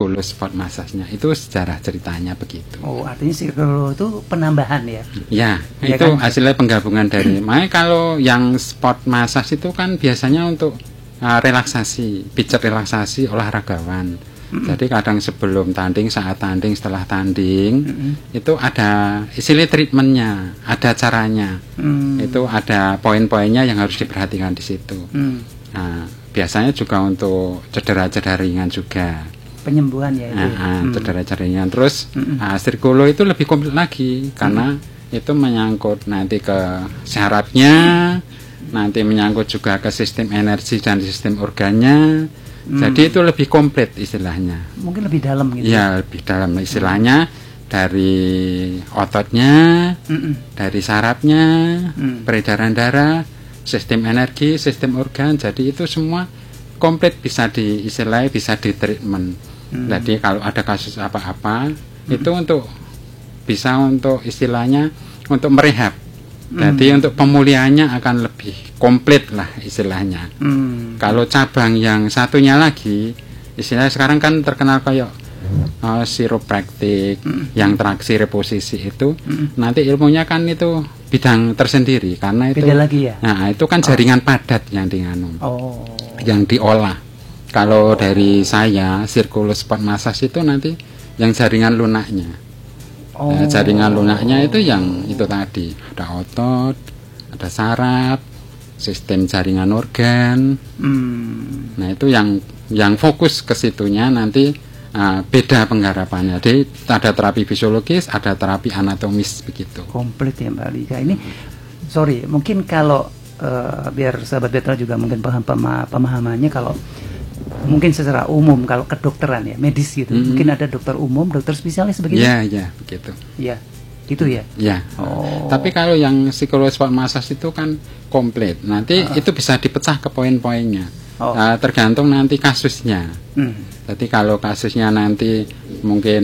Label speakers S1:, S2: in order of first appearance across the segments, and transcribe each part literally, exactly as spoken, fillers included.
S1: Circulus sport massage-nya. Itu sejarah ceritanya begitu.
S2: Oh, artinya Circulus itu penambahan ya?
S1: Ya,
S2: ya
S1: itu
S2: kan?
S1: hasilnya penggabungan dari. Makanya kalau yang sport massage itu kan biasanya untuk uh, relaksasi, pijat relaksasi olahragawan. Mm-hmm. Jadi kadang sebelum tanding, saat tanding, setelah tanding, mm-hmm. itu ada istilah treatmentnya, ada caranya. Mm. Itu ada poin-poinnya yang harus diperhatikan di situ. Mm. Nah, biasanya juga untuk cedera-cedera ringan juga.
S2: Penyembuhan ya itu.
S1: Nah,
S2: hmm.
S1: cedera-cedera ringan. Terus
S2: hmm.
S1: uh, Circulus itu lebih komplit lagi karena hmm. itu menyangkut nanti ke syarafnya, hmm. nanti menyangkut juga ke sistem energi dan sistem organnya. Hmm. Jadi itu lebih komplit istilahnya.
S2: Mungkin lebih dalam gitu.
S1: Ya, lebih dalam istilahnya hmm. dari ototnya, hmm. dari sarafnya, hmm. peredaran darah, sistem energi, sistem organ, jadi itu semua komplit bisa diistilahkan, bisa di treatment. Hmm. Jadi kalau ada kasus apa-apa, hmm. itu untuk bisa untuk istilahnya untuk merehab. Hmm. Jadi untuk pemulihannya akan lebih komplit lah istilahnya. Hmm. Kalau cabang yang satunya lagi, istilahnya sekarang kan terkenal kayak uh, chiropractic, hmm. yang traksi reposisi itu, hmm. nanti ilmunya kan itu bidang tersendiri karena itu.
S2: Beda lagi ya?
S1: Nah, itu kan jaringan oh. padat yang dianum.
S2: Oh.
S1: Yang diolah. Kalau oh. dari saya Circulus sport massage itu nanti yang jaringan lunaknya. Oh. Nah, jaringan lunaknya itu yang itu tadi, ada otot, ada saraf, sistem jaringan organ. Hmm. Nah, itu yang yang fokus ke situnya nanti. Nah, beda penggarapannya. Jadi ada terapi fisiologis, ada terapi anatomis begitu.
S2: Komplit ya Mbak Lika. Ini sorry, mungkin kalau uh, biar sahabat Betra juga mungkin paham pema pemahamannya kalau mungkin secara umum kalau kedokteran ya medis gitu. Mm-hmm. Mungkin ada dokter umum, dokter spesialis begitu.
S1: Iya, iya, begitu.
S2: Iya. Gitu ya.
S1: Iya. Oh. Tapi kalau yang Circulus sport massage itu kan komplit. Nanti uh. itu bisa dipecah ke poin-poinnya. Oh. Uh, tergantung nanti kasusnya. Mm. Jadi kalau kasusnya nanti mungkin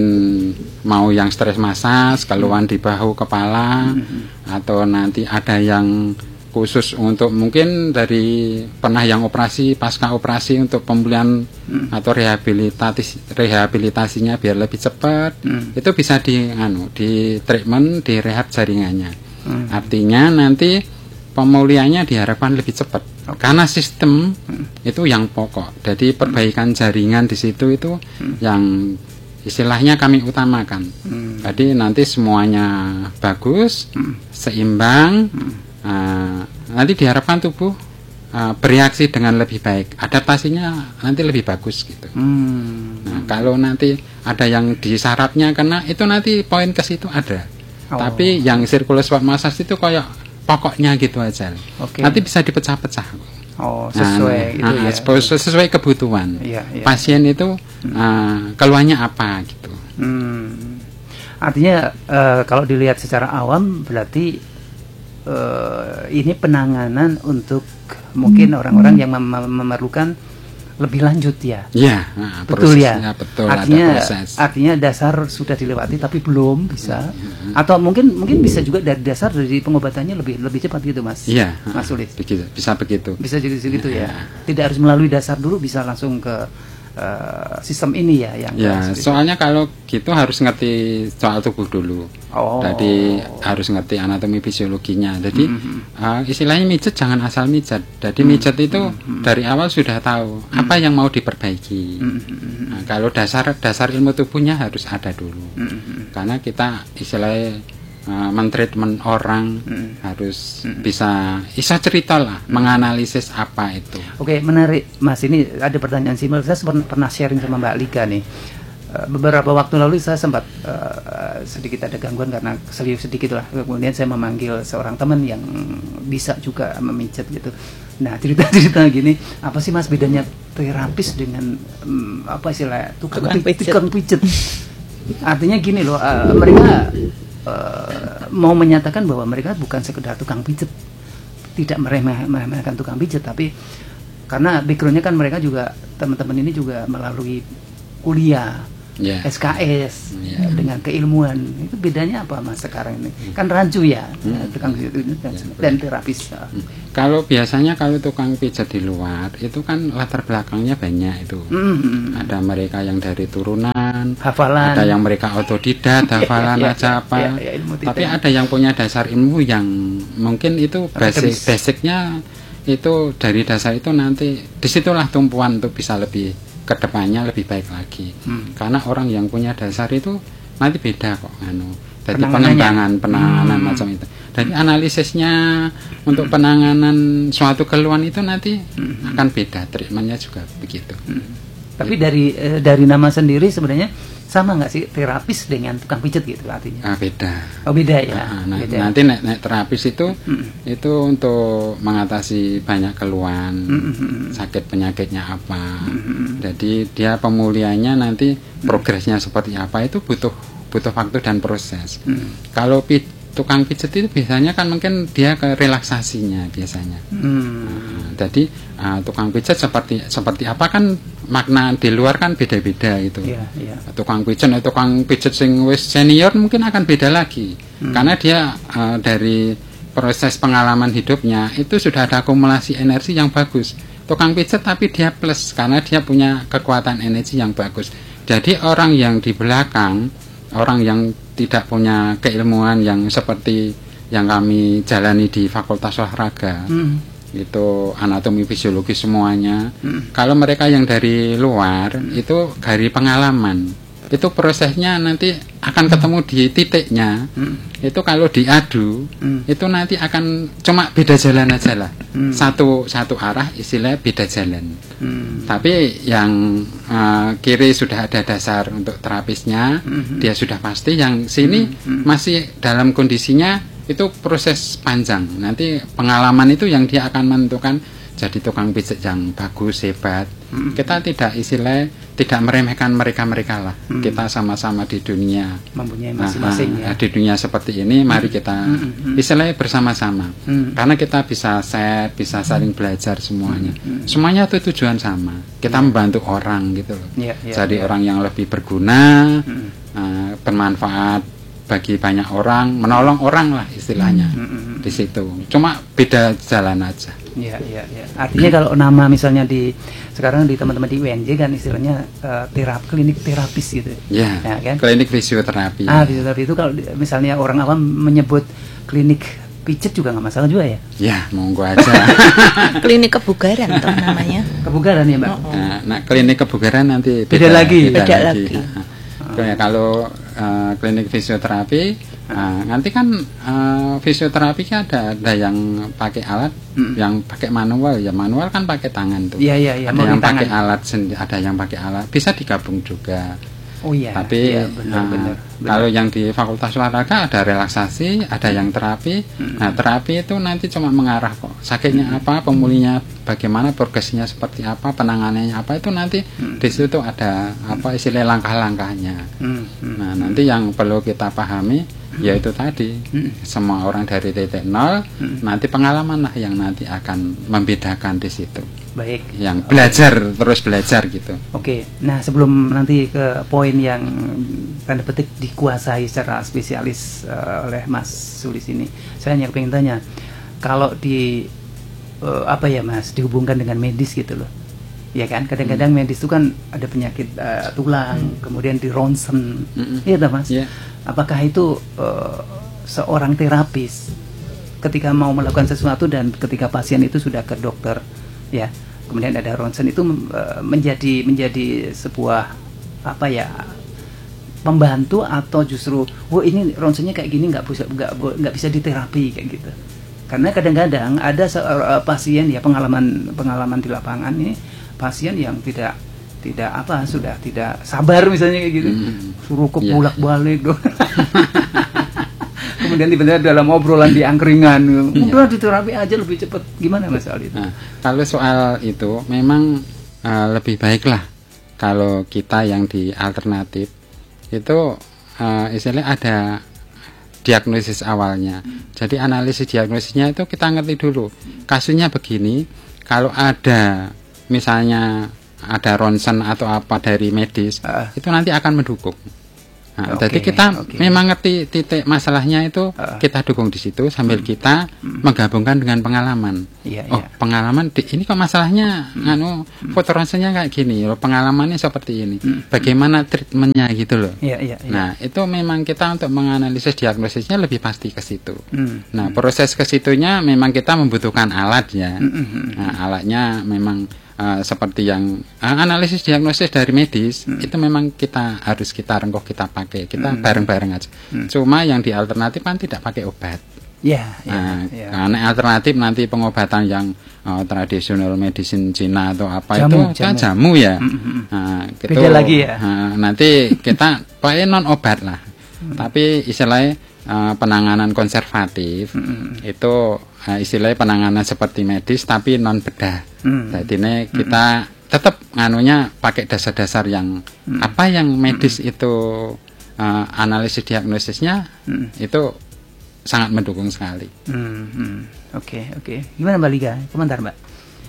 S1: mau yang stres massage, keluhan di bahu kepala, mm-hmm. atau nanti ada yang khusus untuk mungkin dari pernah yang operasi, pasca operasi untuk pemulihan mm. atau rehabilitasi rehabilitasinya biar lebih cepat, mm. itu bisa di anu, di treatment, di rehab jaringannya. Mm. Artinya nanti pemulihannya diharapkan lebih cepat. Okay. Karena sistem hmm. itu yang pokok. Jadi perbaikan jaringan di situ itu hmm. yang istilahnya kami utamakan. Hmm. Jadi nanti semuanya bagus, hmm. seimbang. Hmm. Uh, nanti diharapkan tubuh uh, bereaksi dengan lebih baik. Adaptasinya nanti lebih bagus gitu. Hmm. Nah, kalau nanti ada yang di sarafnya kena, itu nanti poin ke situ ada. Oh. Tapi yang Circulus sport massage itu kayak pokoknya gitu aja. Okay. Nanti bisa dipecah-pecah.
S2: Oh, sesuai nah, itu nah,
S1: ya. Sesuai kebutuhan.
S2: Ya, ya.
S1: Pasien itu hmm. uh, keluhannya apa gitu.
S2: Hmm. Artinya uh, kalau dilihat secara awam berarti uh, ini penanganan untuk mungkin orang-orang yang mem memerlukan lebih lanjut ya.
S1: Iya, nah,
S2: betul ya.
S1: Betul,
S2: artinya artinya dasar sudah dilewati tapi belum bisa. Hmm. Atau mungkin mungkin bisa juga dari dasar dari pengobatannya lebih lebih cepat gitu Mas.
S1: Iya,
S2: Mas Sulis.
S1: Begitu, bisa begitu.
S2: Bisa jadi segitu ya. Tidak harus melalui dasar dulu, bisa langsung ke uh, sistem ini ya yang
S1: ya, soalnya kalau gitu harus ngerti soal tubuh dulu. Oh. Jadi harus ngerti anatomi fisiologinya. Jadi mm-hmm. uh, istilahnya mijet jangan asal mijet. Jadi mm-hmm. mijet itu mm-hmm. dari awal sudah tahu mm-hmm. apa yang mau diperbaiki. Mm-hmm. Nah, kalau dasar dasar ilmu tubuhnya harus ada dulu. Mm-hmm. Karena kita istilahnya uh, mentreatment orang mm-hmm. harus mm-hmm. bisa bisa cerita lah, mm-hmm. menganalisis apa itu.
S2: Oke, menarik Mas. Ini ada pertanyaan simpel. Saya pernah sharing sama Mbak Lika nih. Beberapa waktu lalu saya sempat uh, sedikit ada gangguan karena serius sedikit lah. Kemudian saya memanggil seorang teman yang bisa juga memijat gitu. Nah, cerita-cerita gini, apa sih Mas bedanya terapis dengan um, apa istilah tukang, tukang pijat? Tukang pijat. Artinya gini loh, uh, mereka uh, mau menyatakan bahwa mereka bukan sekedar tukang pijat, tidak meremeh-meremehkan tukang pijat, tapi karena backgroundnya kan mereka juga teman-teman ini juga melalui kuliah. yeah. S K S yeah. dengan keilmuan. Itu bedanya apa Mas sekarang ini? Hmm. Kan rancu ya, hmm. tukang pijat itu dan, yeah, dan terapis. Hmm.
S1: Kalau biasanya kalau tukang pijat di luar itu kan latar belakangnya banyak itu. Hmm. Ada mereka yang dari turunan,
S2: hafalan.
S1: Ada yang mereka otodidak, hafalan yeah, aja yeah, apa. Yeah, yeah, yeah, Tapi ada yang punya dasar ilmu yang mungkin itu basic basicnya itu dari dasar itu nanti disitulah tumpuan untuk bisa lebih kedepannya lebih baik lagi. Hmm. Karena orang yang punya dasar itu nanti beda kok, anu. Jadi pengembangan penanganan hmm. macam itu. Jadi analisisnya untuk penanganan suatu keluhan itu nanti hmm. akan beda, treatmentnya juga begitu.
S2: Hmm. Tapi dari eh, dari nama sendiri sebenarnya sama nggak sih terapis dengan tukang pijat gitu artinya?
S1: Ah, beda.
S2: Oh beda ya.
S1: Nah, nah,
S2: beda.
S1: Nanti nek, nek terapis itu mm. itu untuk mengatasi banyak keluhan, mm-hmm. sakit penyakitnya apa. Mm-hmm. Jadi dia pemulihannya nanti progresnya seperti apa itu butuh butuh waktu dan proses. Mm. Kalau pi, tukang pijat itu biasanya kan mungkin dia ke relaksasinya biasanya. Mm. Nah, jadi uh, tukang pijat seperti seperti apa kan makna di luar kan beda-beda itu. Yeah, yeah. Tukang pijat, tukang pijat sing wis senior mungkin akan beda lagi. Hmm. Karena dia uh, dari proses pengalaman hidupnya itu sudah ada akumulasi energi yang bagus. Tukang pijat tapi dia plus karena dia punya kekuatan energi yang bagus. Jadi orang yang di belakang, orang yang tidak punya keilmuan yang seperti yang kami jalani di Fakultas Olahraga. Hmm. Itu anatomi fisiologi semuanya. Hmm. Kalau mereka yang dari luar hmm. itu dari pengalaman. Itu prosesnya nanti akan ketemu di titiknya. Hmm. Itu kalau diadu hmm. itu nanti akan cuma beda jalan aja lah. Hmm. Satu satu arah istilah beda jalan. Hmm. Tapi yang uh, kiri sudah ada dasar untuk terapisnya, hmm. dia sudah pasti. Yang sini hmm. masih dalam kondisinya itu proses panjang. Nanti pengalaman itu yang dia akan menentukan jadi tukang pijat yang bagus, hebat. Hmm. Kita tidak istilah tidak meremehkan mereka-mereka lah. Hmm. Kita sama-sama di dunia
S2: mempunyai masing-masing
S1: nah,
S2: ya.
S1: Di dunia seperti ini mari kita hmm. istilahnya bersama-sama. Hmm. Karena kita bisa share, bisa saling belajar semuanya. Hmm. Semuanya itu tujuan sama. Kita yeah. membantu orang gitu loh. Yeah, yeah, jadi yeah. orang yang lebih berguna, hmm. uh, bermanfaat bagi banyak orang, menolong orang lah istilahnya mm-hmm. di situ. Cuma beda jalan aja.
S2: Iya, iya, iya. Artinya kalau nama misalnya di sekarang di teman-teman di U N J kan istilahnya uh, terap klinik terapis gitu.
S1: Ya, ya kan? Klinik fisioterapi.
S2: Ah, fisioterapi itu kalau misalnya orang awam menyebut klinik pijat juga nggak masalah juga ya?
S1: Ya, monggo aja.
S3: Klinik kebugaran tuh namanya.
S2: Kebugaran ya, Mbak.
S3: Oh, oh.
S1: Nah, nah, klinik kebugaran nanti
S2: beda, beda lagi.
S3: Beda, beda lagi. lagi.
S1: Nah, Ya, kalau uh, klinik fisioterapi uh, nanti kan uh, fisioterapi kan ada ada yang pakai alat, hmm. yang pakai manual ya manual kan pakai tangan tuh.
S2: Iya iya iya.
S1: Ada yang pakai alat, ada yang pakai alat, bisa digabung juga.
S2: Oh iya.
S1: Tapi
S2: iya, benar,
S1: uh,
S2: benar, benar.
S1: Kalau yang di Fakultas Olahraga ada relaksasi, ada yang terapi. Hmm. Nah terapi itu nanti cuma mengarah kok sakitnya hmm. apa, pemulihannya bagaimana, progresnya seperti apa, penanganannya apa itu nanti hmm. di situ ada apa istilah langkah-langkahnya. Hmm. Hmm. Nah nanti yang perlu kita pahami hmm. yaitu tadi hmm. semua orang dari titik nol hmm. nanti pengalaman lah yang nanti akan membedakan di situ.
S2: Baik.
S1: Yang belajar okay. terus belajar gitu.
S2: Oke. Okay. Nah sebelum nanti ke poin yang tanda petik dikuasai secara spesialis uh, oleh Mas Sulis ini, saya hanya pengen tanya, kalau di uh, apa ya Mas dihubungkan dengan medis gitu loh, ya kan? Kadang-kadang hmm. medis itu kan ada penyakit uh, tulang, hmm. kemudian di ronsen, hmm. iya Mas. Yeah. Apakah itu uh, seorang terapis ketika mau melakukan sesuatu dan ketika pasien itu sudah ke dokter, ya, kemudian ada ronsen itu uh, menjadi menjadi sebuah apa ya? Membantu atau justru, oh ini ronsennya kayak gini nggak bisa nggak nggak bisa diterapi kayak gitu. Karena kadang-kadang ada seorang pasien ya pengalaman pengalaman di lapangan ini pasien yang tidak tidak apa sudah tidak sabar misalnya kayak gitu, hmm. suruh ke
S1: yeah.
S2: bolak-balik dong. Kemudian tiba-tiba dalam obrolan di angkringan, udah diterapi aja lebih cepat. Gimana Mas Ali?
S1: Nah, kalau soal itu memang uh, lebih baiklah kalau kita yang di alternatif itu uh, istilahnya ada diagnosis awalnya. Jadi analisis diagnosisnya itu kita ngerti dulu. Kasusnya begini, kalau ada misalnya ada ronsen atau apa dari medis, uh. itu nanti akan mendukung. Nah, okay, jadi kita okay. memang ngerti titik masalahnya itu, uh. kita dukung di situ sambil hmm. kita hmm. menggabungkan dengan pengalaman. Yeah, oh, yeah. pengalaman di, ini kok masalahnya, hmm. anu hmm. foto ronsennya kayak gini, loh, pengalamannya seperti ini. Hmm. Bagaimana treatmentnya gitu loh. Yeah, yeah, yeah. Nah, itu memang kita untuk menganalisis diagnosisnya lebih pasti ke situ. Hmm. Nah, proses ke situnya memang kita membutuhkan alat ya. Hmm. Nah, alatnya memang Uh, seperti yang uh, analisis diagnosis dari medis hmm. itu memang kita harus kita rengkuh, kita pakai, kita hmm. bareng-bareng aja. Hmm. Cuma yang di alternatif kan tidak pakai obat. Ya. Yeah, yeah, nah, yeah. Karena alternatif nanti pengobatan yang uh, tradisional medicine Cina atau apa jamu, itu kan jamu, jamu ya. Mm-hmm. Nah, gitu,
S2: beda lagi ya.
S1: Uh, nanti kita pakai non obat lah. Hmm. Tapi istilahnya uh, penanganan konservatif hmm. itu uh, istilahnya penanganan seperti medis tapi non bedah. Hmm. Jadi ini kita hmm. tetap nganunya pakai dasar-dasar yang hmm. apa yang medis hmm. itu uh, analisis diagnosisnya hmm. itu sangat mendukung sekali.
S2: Hmm. Hmm. Oke, okay, oke. Okay. Gimana Mbak Lika? Komentar Mbak?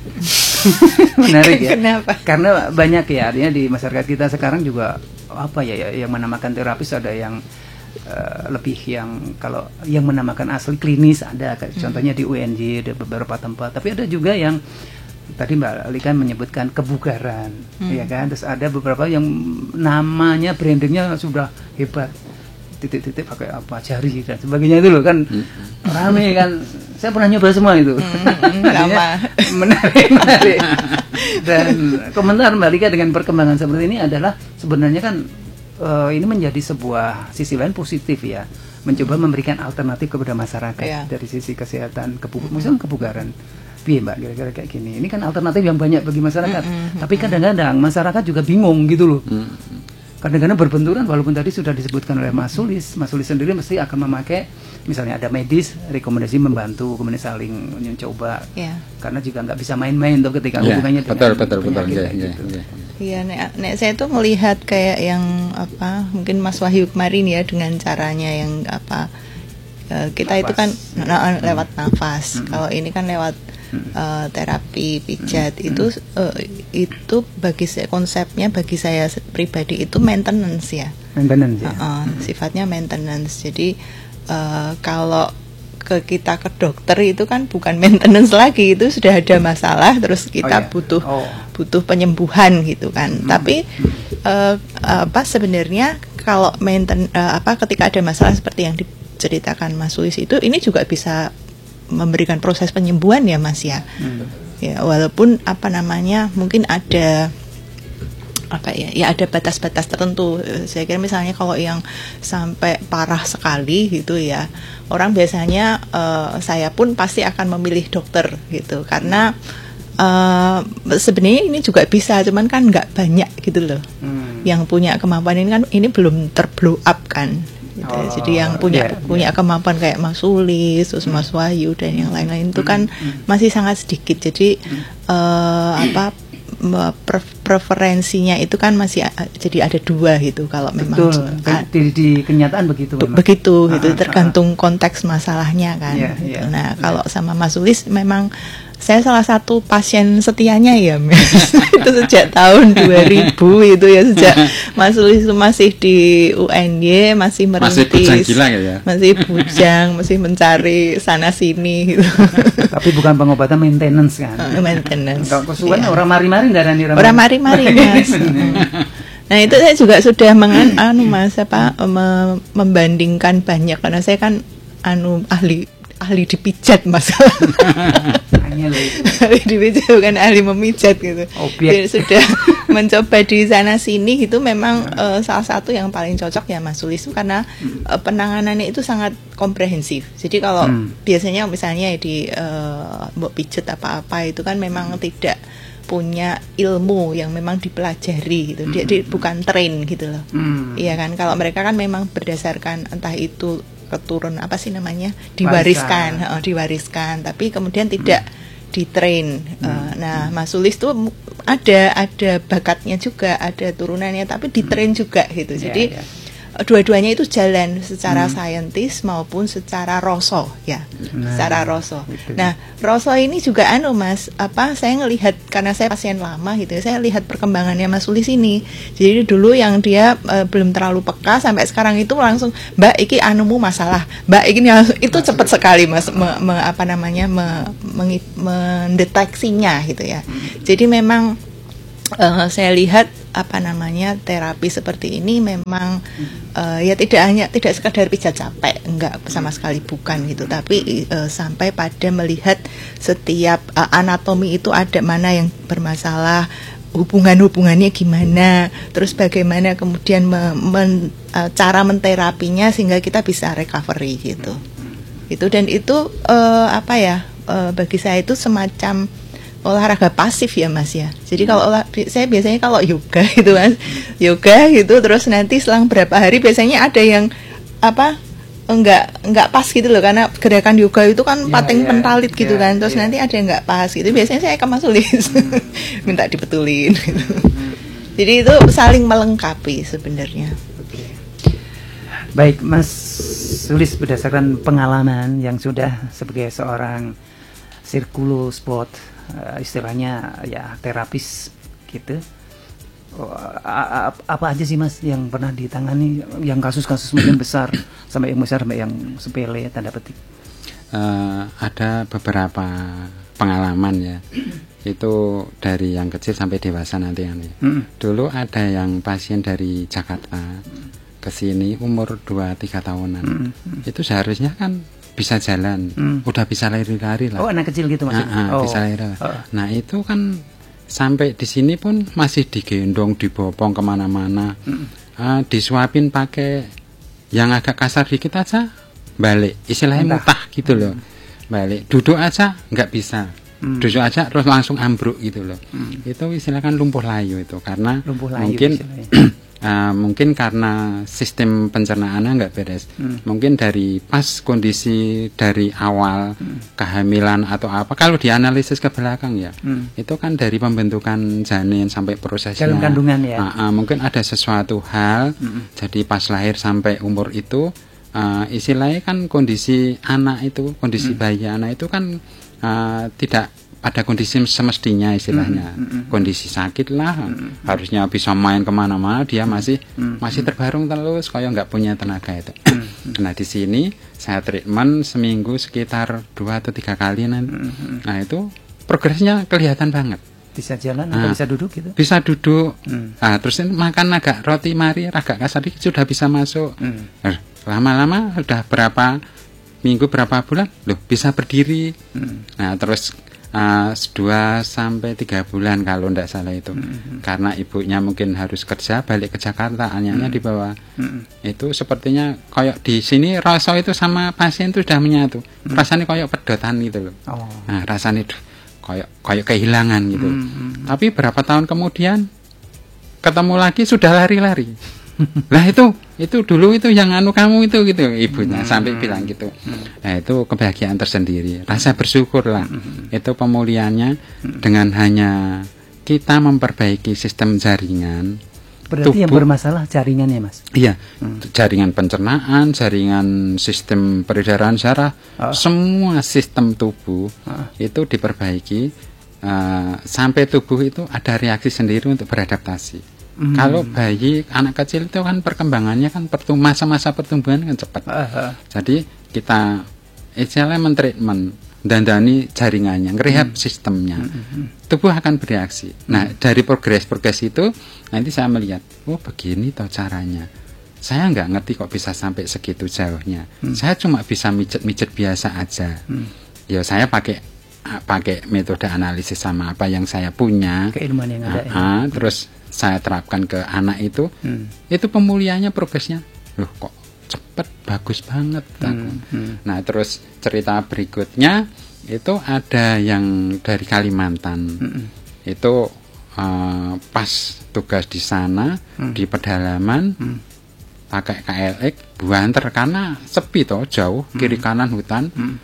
S2: Menarik ya.
S3: Kenapa?
S2: Karena banyak ya, artinya di masyarakat kita sekarang juga apa ya, ya yang menamakan terapis ada yang Uh, lebih yang kalau yang menamakan asli klinis ada, hmm. contohnya di U N J ada beberapa tempat, tapi ada juga yang tadi Mbak Lika menyebutkan kebugaran, hmm. ya kan, terus ada beberapa yang namanya brandingnya sudah hebat, titik-titik pakai apa jari dan sebagainya itu loh kan, hmm. rame kan, saya pernah nyoba semua itu, hmm, artinya menarik, menarik. Dan komentar Mbak Lika dengan perkembangan seperti ini adalah sebenarnya kan Uh, ini menjadi sebuah sisi lain positif ya, mencoba memberikan alternatif kepada masyarakat yeah. dari sisi kesehatan, kebu- misalnya kebugaran. Iya Mbak, kira-kira kayak gini. Ini kan alternatif yang banyak bagi masyarakat, mm-hmm. tapi kadang-kadang masyarakat juga bingung gitu loh. Mm-hmm. Kadang-kadang berbenturan, walaupun tadi sudah disebutkan oleh Mas Sulis, Mas Sulis sendiri mesti akan memakai, misalnya ada medis, rekomendasi membantu, kemudian saling mencoba, yeah. karena juga nggak bisa main-main tuh ketika yeah. hubungannya
S1: betul, dengan betul, betul,
S2: penyakit
S1: yeah,
S2: gitu.
S1: yeah, yeah.
S3: Iya, nek, nek saya tuh melihat kayak yang apa, mungkin Mas Wahyu kemarin ya dengan caranya yang apa, uh, kita nafas. Itu kan na- lewat hmm. nafas, hmm. kalau ini kan lewat uh, terapi pijat, hmm. itu uh, itu bagi saya konsepnya bagi saya pribadi itu maintenance ya,
S2: maintenance ya,
S3: uh, uh, sifatnya maintenance. Jadi uh, kalau ke kita ke dokter itu kan bukan maintenance lagi, itu sudah ada masalah terus kita oh, iya. butuh oh. butuh penyembuhan gitu kan. Hmm. Tapi uh, apa sebenarnya kalau mainten uh, apa ketika ada masalah seperti yang diceritakan Mas Sulis itu, ini juga bisa memberikan proses penyembuhan ya Mas ya. Hmm. Ya walaupun apa namanya mungkin ada apa ya, ya ada batas-batas tertentu. Saya kira misalnya kalau yang sampai parah sekali gitu ya, orang biasanya uh, saya pun pasti akan memilih dokter gitu, karena uh, sebenarnya ini juga bisa, cuman kan nggak banyak gitu loh hmm. yang punya kemampuan ini, kan ini belum terblow up kan gitu. Oh, jadi yang punya yeah, punya yeah. kemampuan kayak Mas Sulis, terus Mas Wahyu dan yang lain-lain itu kan hmm. masih sangat sedikit. Jadi hmm. uh, apa preferensinya itu kan masih jadi ada dua gitu kalau memang
S2: betul, di, di kenyataan begitu
S3: be- begitu gitu, tergantung konteks masalahnya kan yeah, gitu. Yeah, nah yeah. Kalau sama Mas Sulis memang saya salah satu pasien setianya ya itu sejak tahun dua ribu itu ya, sejak Mas Sulis itu masih di U N Y, masih merintis, masih bujang gila ya, masih bujang, masih mencari sana sini gitu.
S2: Tapi bukan pengobatan, maintenance kan,
S3: uh, maintenance.
S2: Kalau kesuwen ya. Orang mari-mari darani
S3: orang mari-mari Mas. Nah itu saya juga sudah mengan anu Mas apa me- membandingkan banyak, karena saya kan anu ahli ahli dipijat Mas. Ahli dipijat bukan ahli memijat gitu. Jadi sudah mencoba di sana sini gitu, memang uh, salah satu yang paling cocok ya Mas Sulis itu, karena uh, penanganannya itu sangat komprehensif. Jadi kalau hmm. biasanya misalnya di uh, mbok pijat apa-apa itu kan memang hmm. tidak punya ilmu yang memang dipelajari gitu. Dia, dia bukan train gitu loh. Hmm. Iya kan, kalau mereka kan memang berdasarkan entah itu keturun apa sih namanya, diwariskan, oh, diwariskan, tapi kemudian tidak hmm. ditrain. Hmm. Uh, nah, Mas Sulis tuh ada ada bakatnya juga, ada turunannya, tapi ditrain juga gitu. Jadi yeah, yeah. dua-duanya itu jalan secara hmm. saintis maupun secara rasa ya, nah, secara rasa. Gitu. Nah, rasa ini juga anu Mas, apa saya ngelihat karena saya pasien lama gitu, saya lihat perkembangannya Mas Sulis ini. Jadi dulu yang dia uh, belum terlalu peka sampai sekarang itu langsung, Mbak iki anumu masalah, Mbak ini itu cepat sekali Mas, me, me, apa namanya me, me, mendeteksinya gitu ya. Hmm. Jadi memang uh, saya lihat apa namanya terapi seperti ini memang uh, ya tidak hanya tidak sekadar pijat capek, enggak sama sekali bukan gitu, tapi uh, sampai pada melihat setiap uh, anatomi itu ada mana yang bermasalah, hubungan-hubungannya gimana, terus bagaimana kemudian me, men, uh, cara menterapinya sehingga kita bisa recovery gitu. Itu dan itu uh, apa ya uh, bagi saya itu semacam olahraga pasif ya Mas ya. Jadi kalau olah, saya biasanya kalau yoga gitu Mas, yoga gitu terus nanti selang berapa hari biasanya ada yang apa enggak enggak pas gitu loh, karena gerakan yoga itu kan ya, pating ya, pentalit ya, gitu kan. Terus ya. Nanti ada yang enggak pas gitu. Biasanya saya ke Mas Sulis hmm. minta dibetulin gitu. Hmm. Jadi itu saling melengkapi sebenarnya.
S2: Oke. Baik Mas Sulis, berdasarkan pengalaman yang sudah sebagai seorang circulo sport, Uh, istilahnya ya terapis gitu, oh, apa aja sih Mas yang pernah ditangani, yang kasus-kasus mungkin besar sampai yang besar sampai yang sepele tanda petik?
S1: Uh, ada beberapa pengalaman ya, itu dari yang kecil sampai dewasa nanti kan ya. Hmm. Dulu ada yang pasien dari Jakarta ke sini umur dua tiga tahunan, hmm. itu seharusnya kan bisa jalan, hmm. udah bisa lari-lari lah.
S2: Oh, anak kecil gitu maksudnya?
S1: Nah, oh. Bisa lari. Oh. Nah itu kan sampai di sini pun masih digendong, dibopong kemana-mana, hmm. uh, disuapin pakai yang agak kasar dikit aja, balik. Istilahnya Entah. mutah gitu loh, hmm. balik. Duduk aja nggak bisa, hmm. duduk aja terus langsung ambruk gitu loh. Hmm. Itu istilahnya lumpuh layu itu, karena lumpuh layu mungkin. Uh, mungkin karena sistem pencernaannya nggak beres, hmm. mungkin dari pas kondisi dari awal hmm. kehamilan atau apa, kalau dianalisis ke belakang ya, hmm. itu kan dari pembentukan janin sampai prosesnya
S2: dalam kandungan ya,
S1: uh, uh, mungkin ada sesuatu hal, hmm. jadi pas lahir sampai umur itu, uh, istilahnya kan kondisi anak itu, kondisi hmm. bayi anak itu kan uh, tidak pada kondisi semestinya istilahnya, mm, mm, mm. kondisi sakit lah, mm, mm. harusnya bisa main kemana-mana, dia masih mm, masih terbarung terus, kayak nggak punya tenaga itu. Mm, nah di sini saya treatment seminggu sekitar dua atau tiga kali nanti, mm, mm. nah itu progresnya kelihatan banget.
S2: Bisa jalan atau nah, bisa duduk gitu?
S1: Bisa duduk, mm. nah, terus makan agak roti mari agak kasar dikit sudah bisa masuk. Mm. Nah, lama-lama udah berapa minggu berapa bulan, loh bisa berdiri. Mm. Nah terus Uh, dua sampai tiga bulan kalau tidak salah itu, mm-hmm. karena ibunya mungkin harus kerja balik ke Jakarta, anaknya mm-hmm. dibawa, mm-hmm. itu sepertinya kayak di sini rasa itu sama pasien itu sudah menyatu, mm-hmm. rasanya kayak pedotan gitu loh, oh. nah rasanya itu kayak kayak kehilangan gitu, mm-hmm. tapi berapa tahun kemudian ketemu lagi sudah lari-lari. Lah itu itu dulu itu yang anu kamu itu gitu ibunya hmm. sampai bilang gitu. Hmm. Nah itu kebahagiaan tersendiri, rasa bersyukur lah. Hmm. Itu pemulihannya hmm. dengan hanya kita memperbaiki sistem jaringan.
S2: Berarti tubuh, yang bermasalah jaringannya Mas?
S1: Iya, hmm. jaringan pencernaan, jaringan sistem peredaran darah, oh. semua sistem tubuh oh. itu diperbaiki uh, sampai tubuh itu ada reaksi sendiri untuk beradaptasi. Hmm. Kalau bayi, anak kecil itu kan perkembangannya kan pertum- masa-masa pertumbuhan kan cepat. Uh-huh. Jadi kita istilahnya mentreatment, dandani jaringannya, ngerehab hmm. sistemnya, hmm. tubuh akan bereaksi. Hmm. Nah dari progres-progres itu nanti saya melihat, oh begini toh caranya. Saya nggak ngerti kok bisa sampai segitu jauhnya. Hmm. Saya cuma bisa mijet-mijet biasa aja. Hmm. Ya saya pakai pakai metode analisis sama apa yang saya punya,
S2: keilmuan yang ada.
S1: Uh-huh. Ya. Terus saya terapkan ke anak itu, hmm. itu pemulihannya progresnya, loh kok cepet, bagus banget. Hmm. Hmm. Nah terus cerita berikutnya itu ada yang dari Kalimantan, hmm. itu uh, pas tugas di sana hmm. di pedalaman, hmm. pakai K L X buanter karena sepi toh jauh, hmm. kiri kanan hutan, hmm.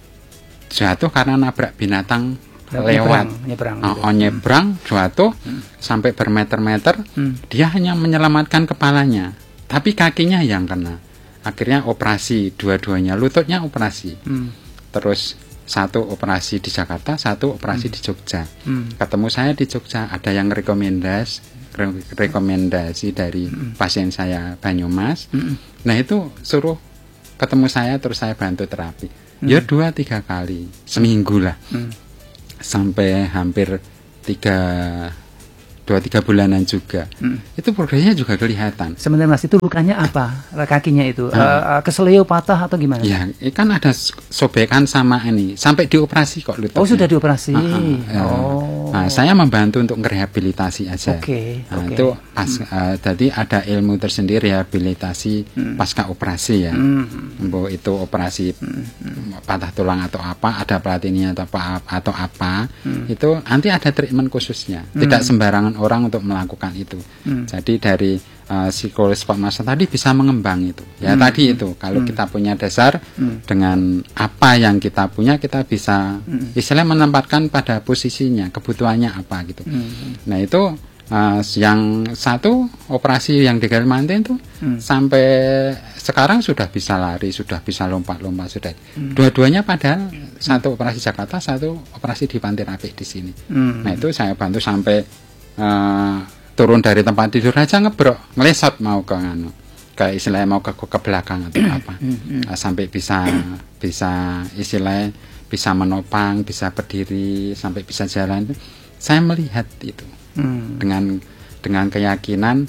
S1: jatuh karena nabrak binatang lewat,
S2: nyebrang,
S1: oh, oh, nyebrang, jatuh hmm. sampai bermeter-meter, hmm. dia hanya menyelamatkan kepalanya, tapi kakinya yang kena. Akhirnya operasi dua-duanya, lututnya operasi. Hmm. Terus satu operasi di Jakarta, satu operasi hmm. di Jogja. Hmm. Ketemu saya di Jogja, ada yang rekomendasi, re rekomendasi dari hmm. pasien saya Banyumas. Hmm. Nah itu suruh ketemu saya, terus saya bantu terapi. Hmm. Ya dua tiga kali seminggu lah, hmm. sampai hampir tiga dua tiga bulanan juga. Hmm. Itu progresnya juga kelihatan.
S2: Sebenarnya Mas, itu lukanya apa? Kakinya itu hmm. uh, keseleo patah atau gimana?
S1: Ya, kan ada sobekan sama ini. Sampai dioperasi kok lututnya.
S2: Oh, sudah dioperasi. Uh, uh,
S1: oh. Nah, saya membantu untuk merehabilitasi aja.
S2: Oke. Okay,
S1: nah,
S2: okay.
S1: Itu pas hmm. uh, jadi ada ilmu tersendiri rehabilitasi hmm. pasca operasi ya. Hmm. Bahwa itu operasi hmm. patah tulang atau apa, ada pelatihnya atau apa atau apa. Hmm. Itu nanti ada treatment khususnya. Hmm. Tidak sembarangan orang untuk melakukan itu. Hmm. Jadi dari uh, psikologis sport massage tadi bisa mengembang itu. Ya hmm. tadi itu kalau hmm. kita punya dasar hmm. dengan apa yang kita punya, kita bisa hmm. istilahnya menempatkan pada posisinya, kebutuhannya apa gitu. Hmm. Nah itu uh, yang satu operasi yang di Kalimantan itu hmm. sampai sekarang sudah bisa lari, sudah bisa lompat-lompat, sudah. Hmm. Dua-duanya padahal hmm. satu operasi Jakarta, satu operasi di Pantai Rapih di sini. Hmm. Nah itu saya bantu sampai Uh, turun dari tempat tidur aja ngebrok, ngelesot mau ke anu, ke istilahnya mau ke ke belakang atau apa, uh, sampai bisa bisa istilahnya bisa menopang, bisa berdiri, sampai bisa jalan. Saya melihat itu hmm. dengan dengan keyakinan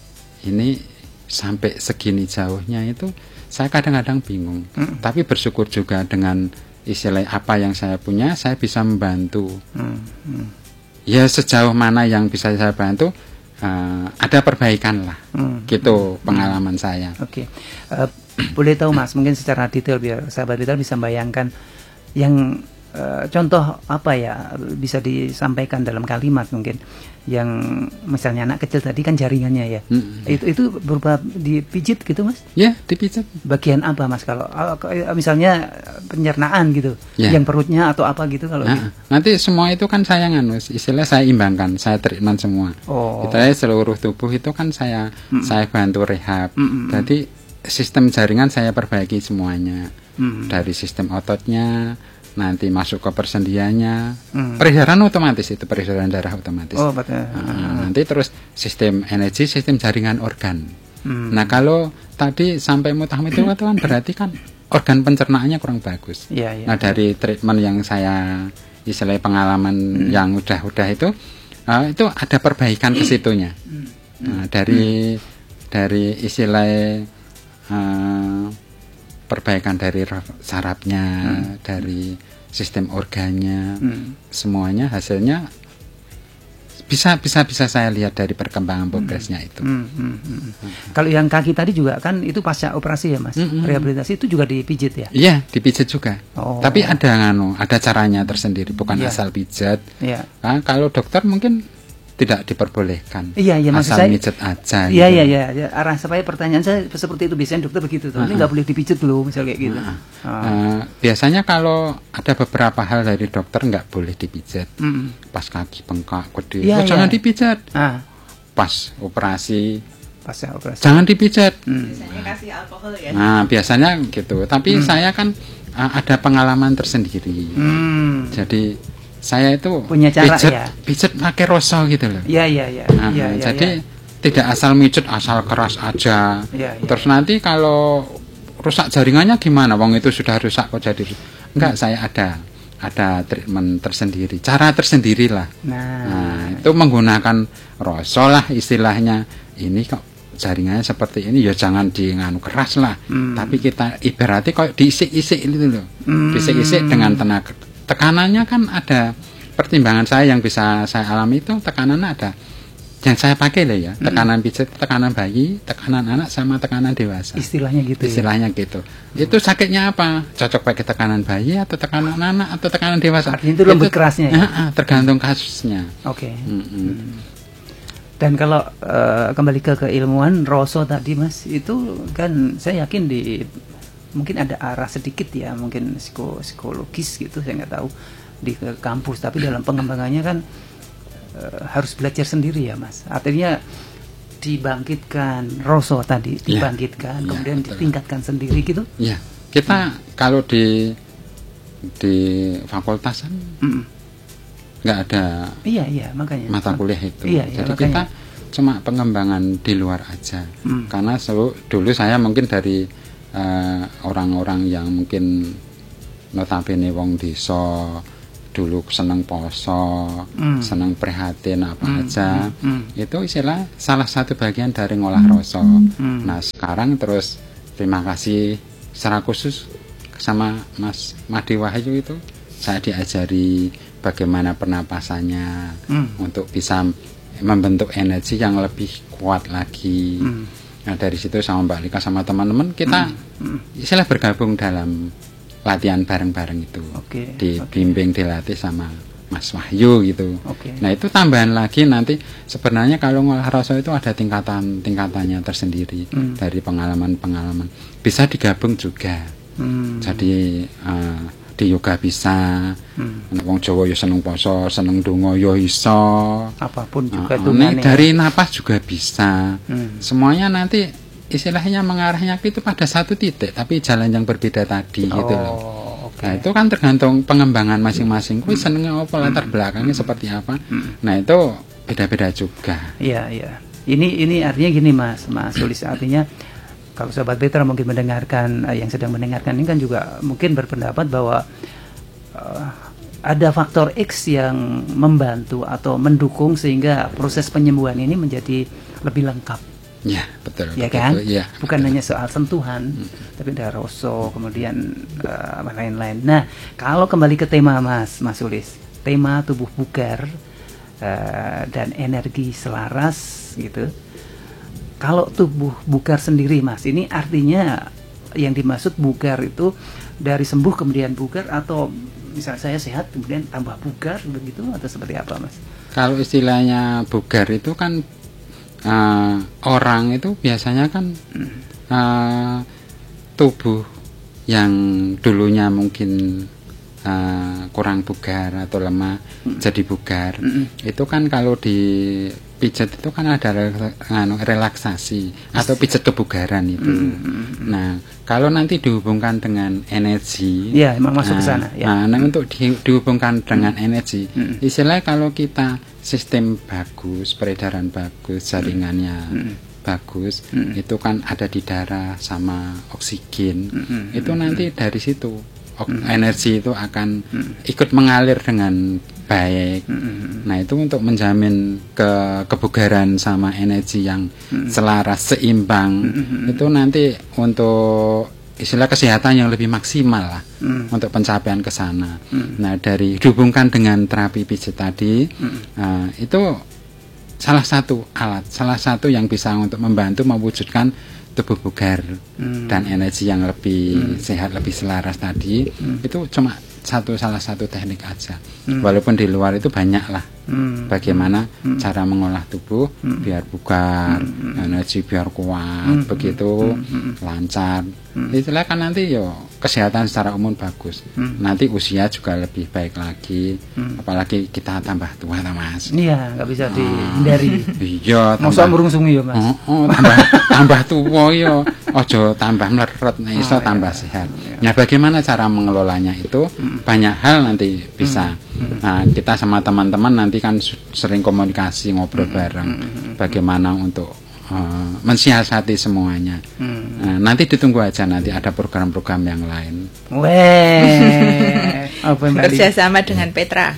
S1: ini sampai segini jauhnya itu saya kadang-kadang bingung, hmm. tapi bersyukur juga dengan istilah apa yang saya punya, saya bisa membantu. Hmm. Hmm. Ya sejauh mana yang bisa saya bantu, uh, ada perbaikan lah, hmm. gitu pengalaman hmm. saya.
S2: Oke, okay. uh, boleh tahu Mas, mungkin secara detail biar sahabat kita bisa bayangkan yang uh, contoh apa ya bisa disampaikan dalam kalimat mungkin, yang misalnya anak kecil tadi kan jaringannya ya, hmm. itu itu berupa dipijit gitu Mas?
S1: Ya, dipijit.
S2: Bagian apa Mas kalau uh, misalnya pencernaan gitu, ya. Yang perutnya atau apa gitu kalau?
S1: Nah,
S2: gitu?
S1: Nanti semua itu kan saya nganu, istilah saya imbangkan, saya treatment semua. Oh. Itu seluruh tubuh itu kan saya hmm. saya bantu rehab. Hmm. Jadi sistem jaringan saya perbaiki semuanya, hmm. dari sistem ototnya. Nanti masuk ke persendiannya, hmm. peredaran otomatis itu peredaran darah otomatis.
S2: Oh, betul.
S1: Nah, nanti terus sistem energi, sistem jaringan organ. Hmm. Nah kalau tadi sampai mutah-mutah itu kan berarti kan organ pencernaannya kurang bagus.
S2: Ya, ya,
S1: nah dari treatment yang saya istilahnya pengalaman hmm. yang udah-udah itu, uh, itu ada perbaikan ke situnya. Hmm. Nah dari hmm. dari istilah uh, perbaikan dari sarafnya, hmm. dari sistem organnya, hmm. semuanya hasilnya bisa bisa bisa saya lihat dari perkembangan progresnya hmm. itu. Hmm. Hmm.
S2: Hmm. Hmm. Kalau yang kaki tadi juga kan itu pasca operasi ya Mas, hmm. rehabilitasi itu juga dipijit ya?
S1: Iya dipijit juga. Oh. Tapi ada nganu, ada caranya tersendiri, bukan yeah. asal pijat. Yeah. Nah, kalau dokter mungkin tidak diperbolehkan.
S2: Iya, iya,
S1: asal
S2: saya,
S1: mijet aja.
S2: Iya, gitu. iya, iya. Arah supaya pertanyaan saya seperti itu, biasanya dokter begitu tuh. Uh-huh. Ini nggak boleh dipijet dulu, misal kayak gitu. Uh-huh. Uh.
S1: Uh, biasasanya kalau ada beberapa hal dari dokter nggak boleh dipijet. Mm. Pas kaki bengkak, gede,
S2: ya,
S1: oh,
S2: ya.
S1: jangan dipijet.
S2: Uh.
S1: Pas operasi,
S2: pas operasi,
S1: jangan dipijet.
S3: Mm. Biasanya kasih alkohol ya.
S1: Nah, biasanya gitu. Tapi mm. saya kan uh, ada pengalaman tersendiri. Mm. Jadi saya itu
S2: punya cara
S1: pijet,
S2: ya,
S1: pijet pakai rosol gitu loh.
S2: Iya iya iya.
S1: Nah,
S2: ya, ya,
S1: jadi
S2: ya.
S1: tidak asal mijet, asal keras aja. Ya, ya, Terus ya. Nanti kalau rusak jaringannya gimana? Wong itu sudah rusak kok jadi. Enggak, hmm. saya ada ada treatment tersendiri, cara tersendiri lah. Nah, nah itu menggunakan rosol lah istilahnya. Ini kok jaringannya seperti ini, ya jangan di nganu keras lah. Hmm. Tapi kita ibaratnya kok diisik-isik itu loh. Hmm. Diisik-isik dengan tenaga. Tekanannya kan ada pertimbangan saya yang bisa saya alami itu tekanannya ada yang saya pakai lah ya, tekanan pijat, tekanan bayi, tekanan anak sama tekanan dewasa.
S2: Istilahnya gitu.
S1: Istilahnya ya? Gitu. Itu sakitnya apa? Cocok pakai tekanan bayi atau tekanan anak atau tekanan dewasa?
S2: Artinya itu lembut kerasnya ya?
S1: Uh, tergantung kasusnya.
S2: Oke. Okay. Mm-hmm. Dan kalau uh, kembali ke keilmuan Roso tadi Mas, itu kan saya yakin di mungkin ada arah sedikit ya, mungkin psiko, psikologis gitu, saya nggak tahu di kampus, tapi dalam pengembangannya kan e, harus belajar sendiri ya Mas. Artinya dibangkitkan Roso tadi, dibangkitkan, ya, kemudian ya, ditingkatkan sendiri gitu.
S1: Ya, kita hmm. kalau di di fakultas kan nggak mm. ada
S2: iya, iya, makanya.
S1: mata kuliah itu.
S2: Iya, iya,
S1: jadi
S2: makanya.
S1: kita cuma pengembangan di luar aja. Mm. Karena selalu, dulu saya mungkin dari uh, orang-orang yang mungkin notabene wong desa, dulu seneng poso, mm. seneng prihatin apa mm. aja, mm. itu istilah salah satu bagian dari ngolah rasa. Mm. Nah sekarang terus terima kasih secara khusus sama Mas Madi Wahyu itu, saya diajari bagaimana pernapasannya mm. untuk bisa membentuk energi yang lebih kuat lagi. Mm. Nah dari situ sama Mbak Lika sama teman-teman kita mm. istilah bergabung dalam latihan bareng-bareng itu, okay, dibimbing, okay. dilatih sama Mas Wahyu gitu. Okay. Nah itu tambahan lagi nanti sebenarnya kalau ngolah rasa itu ada tingkatan-tingkatannya tersendiri hmm. dari pengalaman-pengalaman. Bisa digabung juga. Hmm. Jadi uh, di yoga bisa. Hmm. Wong Jawa yo seneng poso, seneng donga yo iso.
S2: Apapun juga
S1: uh, ini dari napas juga bisa. Hmm. Semuanya nanti istilahnya mengarahnya itu pada satu titik tapi jalan yang berbeda tadi oh, gitu loh. Okay. Nah itu kan tergantung pengembangan masing-masing. Kuwi senengnya apa, latar belakangnya seperti apa. Nah itu beda-beda juga.
S2: Iya iya. Ini ini artinya gini Mas, Mas Sulis, artinya kalau Sobat Petra mungkin mendengarkan, yang sedang mendengarkan ini kan juga mungkin berpendapat bahwa uh, ada faktor X yang membantu atau mendukung sehingga proses penyembuhan ini menjadi lebih lengkap.
S1: Ya betul.
S2: Ya kan,
S1: betul, ya,
S2: bukan
S1: betul.
S2: hanya soal sentuhan, hmm. tapi ada roso, kemudian uh, lain-lain. Nah, kalau kembali ke tema Mas, Mas Sulis, tema tubuh bugar uh, dan energi selaras, gitu. Kalau tubuh bugar sendiri, Mas, ini artinya yang dimaksud bugar itu dari sembuh kemudian bugar, atau misal saya sehat kemudian tambah bugar, begitu, atau seperti apa, Mas?
S1: Kalau istilahnya bugar itu kan Uh, orang itu biasanya kan uh, tubuh yang dulunya mungkin uh, kurang bugar atau lemah mm. jadi bugar. Mm-mm. Itu kan kalau dipijat itu kan ada relaksasi atau pijat kebugaran itu. Mm-mm. Nah kalau nanti dihubungkan dengan energi,
S2: ya emang masuk uh, ke sana. Ya.
S1: Nah untuk di, dihubungkan dengan mm. energi, mm. istilahnya kalau kita sistem bagus, peredaran bagus, jaringannya mm. bagus, mm. itu kan ada di darah sama oksigen, mm. itu nanti dari situ mm. energi itu akan mm. ikut mengalir dengan baik. Mm. Nah itu untuk menjamin ke kebugaran sama energi yang mm. selaras, seimbang, mm. itu nanti untuk istilah kesehatan yang lebih maksimal lah mm. untuk pencapaian ke sana. Mm. Nah dari dihubungkan dengan terapi pijat tadi, mm. uh, itu salah satu alat, salah satu yang bisa untuk membantu mewujudkan tubuh bugar mm. dan energi yang lebih mm. sehat, lebih selaras tadi. Mm. Itu cuma satu salah satu teknik aja. Mm. Walaupun di luar itu banyak lah. Mm. Bagaimana mm. cara mengolah tubuh mm. biar bugar, mm. energi biar kuat, mm. begitu mm. lancar. Mm. Itulah kan nanti yo kesehatan secara umum bagus. Mm. Nanti usia juga lebih baik lagi. Mm. Apalagi kita tambah tua, Mas.
S2: Iya, nggak bisa dihindari.
S1: Iya,
S2: masa merungsungi ya, Mas.
S1: Oh, oh, tambah tambah tua yo. Ojo tambah meleret, nah, iso oh, tambah iya. sehat. Iya. Nah, bagaimana cara mengelolanya itu? Mm. Banyak hal nanti bisa. Mm. Nah, kita sama teman-teman nanti kan sering komunikasi, ngobrol mm. bareng. Mm. Bagaimana untuk uh, mensiasati semuanya. Mm. Nah, nanti ditunggu aja, nanti ada program-program yang lain.
S2: Weh.
S3: Bekerjasama dengan Petra.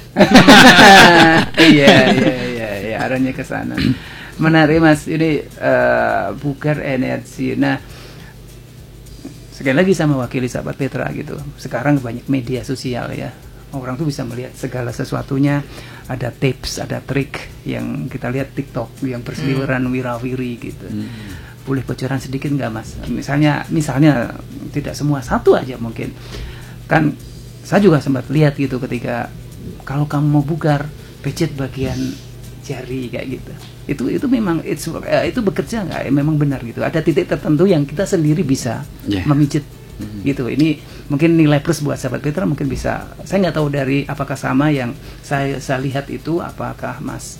S2: Iya, iya, iya, iya, arahnya ke sana. Menarik, Mas. Ini uh, bugar energi. Nah, sekali lagi sama wakili sahabat Petra gitu. Sekarang banyak media sosial ya. Orang tuh bisa melihat segala sesuatunya. Ada tips, ada trik yang kita lihat TikTok yang berseliweran hmm. wirawiri gitu. Hmm. Boleh bocoran sedikit nggak, Mas? Misalnya, misalnya tidak semua, satu aja mungkin. Kan saya juga sempat lihat gitu ketika kalau kamu mau bugar, pijit bagian jari kayak gitu. Itu itu memang it's, uh, itu bekerja nggak? Memang benar gitu. Ada titik tertentu yang kita sendiri bisa yeah. memijit mm-hmm. gitu. Ini mungkin nilai plus buat sahabat Petra, mungkin bisa. Saya nggak tahu dari apakah sama yang saya saya lihat itu, apakah Mas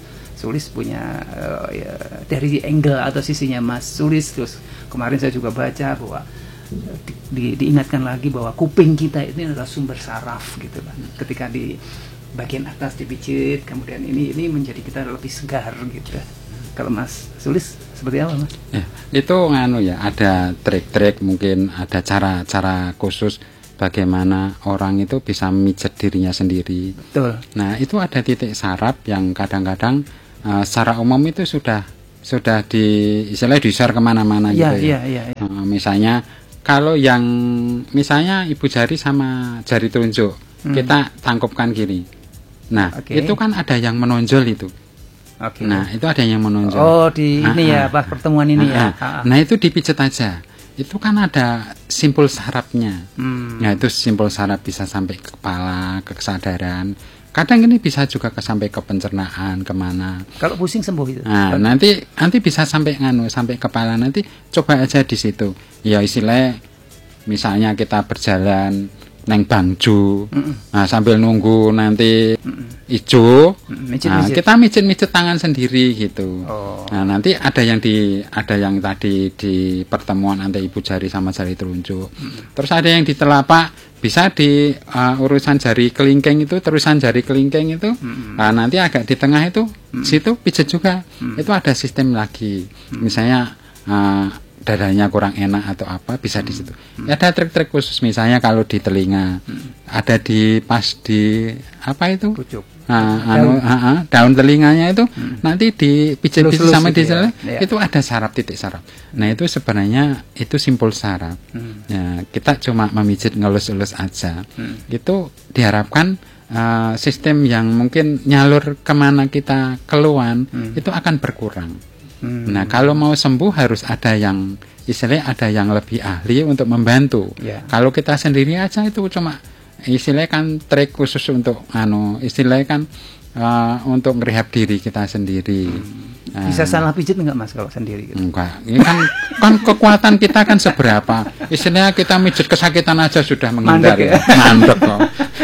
S2: Sulis punya uh, ya, dari angle atau sisinya Mas Sulis. Terus kemarin saya juga baca bahwa di, di, diingatkan lagi bahwa kuping kita ini adalah sumber saraf gitu kan. Ketika di bagian atas dipijit, kemudian ini ini menjadi kita lebih segar gitu. Kalau Mas Sulis seperti apa, Mas?
S1: Ya, itu nganu ya, ada trik-trik, mungkin ada cara-cara khusus bagaimana orang itu bisa memijat dirinya sendiri.
S2: Betul. Nah,
S1: itu ada titik saraf yang kadang-kadang uh, secara umum itu sudah sudah di istilahnya di-share kemana-mana
S2: ya,
S1: gitu ya.
S2: ya, ya, ya.
S1: Uh, misalnya kalau yang misalnya ibu jari sama jari telunjuk hmm. kita tangkupkan kiri. Nah, okay. itu kan ada yang menonjol itu.
S2: Okay.
S1: Nah, itu ada yang menonjol.
S2: Oh, di ah, ini ah, ya, pas pertemuan ini ah, ya.
S1: Ah, nah, itu dipijat aja. Itu kan ada simpul sarafnya. Hmm. Nah, itu simpul saraf bisa sampai ke kepala, ke kesadaran. Kadang ini bisa juga ke sampai ke pencernaan, kemana.
S2: Kalau pusing sembuh itu.
S1: Nah, nanti nanti bisa sampai nganu, sampai kepala. Nanti coba aja di situ. Ya istilahnya, misalnya kita berjalan neng Bangju, mm -mm. nah sambil nunggu nanti mm -mm. ijo, mm -mm. Mijit, nah, mijit. Kita mijit-mijit tangan sendiri gitu. Oh. Nah nanti ada yang di ada yang tadi di pertemuan antara ibu jari sama jari telunjuk. Mm -mm. Terus ada yang di telapak, bisa di uh, urusan jari kelingking itu, terusan jari kelingking itu. Mm -mm. Nah, nanti agak di tengah itu, mm -mm. situ pijat juga. Mm -mm. Itu ada sistem lagi. Mm -mm. Misalnya uh, dadanya kurang enak atau apa, bisa hmm. di situ. Hmm. Ada trik-trik khusus, misalnya kalau di telinga, hmm. ada di pas di apa itu?
S2: Pucuk.
S1: Nah, daun. Anu, uh, uh, daun telinganya itu hmm. nanti dipijit-pijit sama di sana, ya. Itu ada saraf, titik saraf. Nah, itu sebenarnya itu simpul saraf. Hmm. Ya, kita cuma memijit ngelus-elus aja. Hmm. Itu diharapkan uh, sistem yang mungkin nyalur kemana kita keluhan hmm. itu akan berkurang. Hmm. Nah, kalau mau sembuh harus ada yang istilahnya ada yang lebih ahli untuk membantu. Yeah. Kalau kita sendiri aja itu cuma istilahnya kan trik khusus untuk anu istilahnya kan uh, untuk merehab diri kita sendiri. Hmm.
S2: Bisa uh, salah pijit enggak, Mas, kalau sendiri gitu?
S1: Enggak. Ini kan kan kekuatan kita kan seberapa. Istilahnya kita mijit kesakitan aja sudah menghindari. Mandek kok.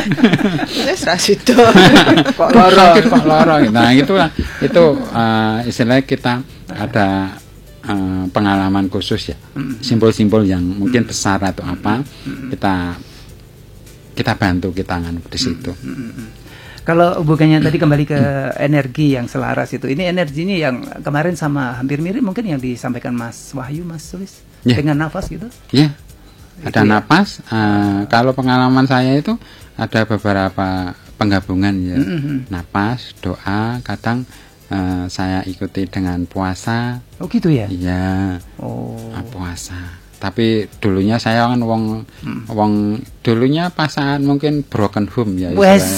S3: Wes ra sido.
S1: Kok loro, kok loro. Nah, itu itu uh, istilahnya kita ada uh, pengalaman khusus ya, simpul-simpul yang mungkin besar atau apa, kita kita bantu, kita nganu di situ.
S2: Kalau hubungannya tadi kembali ke energi yang selaras itu, ini energinya yang kemarin sama hampir mirip mungkin yang disampaikan Mas Wahyu, Mas Sulis, yeah. dengan nafas gitu?
S1: Ya, yeah. ada itu nafas. Ya. Uh, kalau pengalaman saya itu ada beberapa penggabungan ya, mm-hmm. nafas, doa, kadang Uh, saya ikuti dengan puasa.
S2: Oh gitu ya?
S1: Iya. Oh. Uh, puasa. Tapi dulunya saya kan wong hmm. wong dulunya pasangan mungkin broken home ya.
S2: Wes.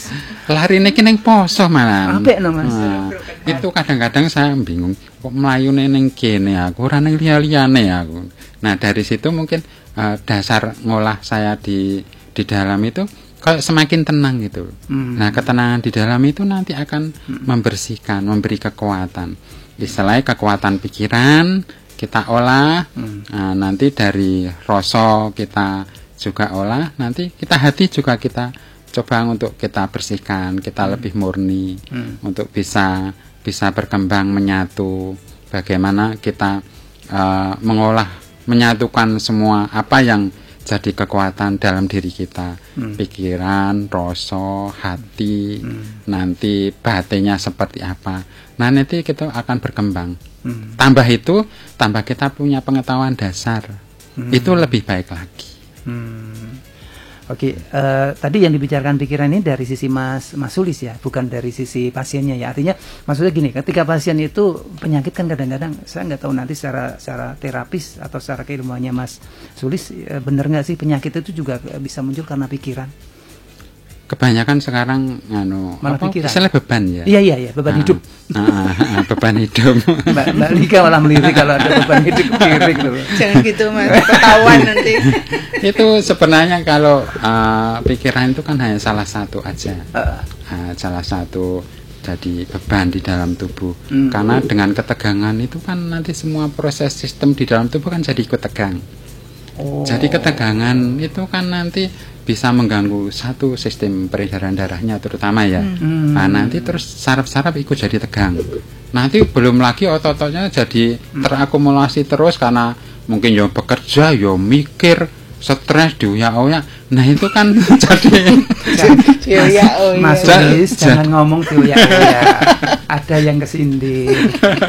S1: Lari niki ning poso malah.
S2: Apik no, Mas.
S1: Nah, itu kadang-kadang saya bingung, kok mlayune ning kene aku, ora ning liya-liyane aku. Nah, dari situ mungkin uh, dasar ngolah saya di di dalam itu kalau semakin tenang gitu. Hmm. Nah, ketenangan di dalam itu nanti akan hmm. membersihkan, memberi kekuatan. Istilahnya kekuatan pikiran kita olah, hmm. nah, nanti dari rasa kita juga olah, nanti kita hati juga kita coba untuk kita bersihkan, kita hmm. lebih murni, hmm. untuk bisa bisa berkembang menyatu. Bagaimana kita uh, mengolah, menyatukan semua apa yang jadi kekuatan dalam diri kita, hmm. pikiran, rasa, hati, hmm. nanti batinnya seperti apa. Nah, nanti kita akan berkembang. Hmm. Tambah itu, tambah kita punya pengetahuan dasar, hmm. itu lebih baik lagi.
S2: Hmm. Oke, uh, tadi yang dibicarakan pikiran ini dari sisi Mas Mas Sulis ya, bukan dari sisi pasiennya ya. Artinya maksudnya gini, ketika pasien itu penyakit kan kadang-kadang saya nggak tahu nanti secara secara terapis atau secara keilmuannya Mas Sulis, uh, bener nggak sih penyakit itu juga bisa muncul karena pikiran?
S1: Kebanyakan sekarang anu apa istilah beban ya.
S2: Iya iya iya, beban nah, hidup.
S1: Nah, nah, beban hidup.
S2: Mbak, Mbak Lika malah melirik kalau ada beban hidup lirik loh.
S3: Jangan gitu Mas, ketahuan nanti.
S1: Itu sebenarnya kalau uh, pikiran itu kan hanya salah satu aja. Uh. Uh, salah satu jadi beban di dalam tubuh. Mm. Karena dengan ketegangan itu kan nanti semua proses sistem di dalam tubuh kan jadi ikut tegang. Oh. Jadi ketegangan itu kan nanti bisa mengganggu satu sistem peredaran darahnya terutama ya. Hmm. Nah, nanti terus saraf-saraf ikut jadi tegang. Nanti belum lagi otot-ototnya jadi terakumulasi terus karena mungkin yo bekerja, yo mikir, stres, diuyak-uyak. Nah itu kan jadi
S2: diuyak-uyak. Mas Ulis, jangan ngomong diuyak-uyak. Ada yang kesindir.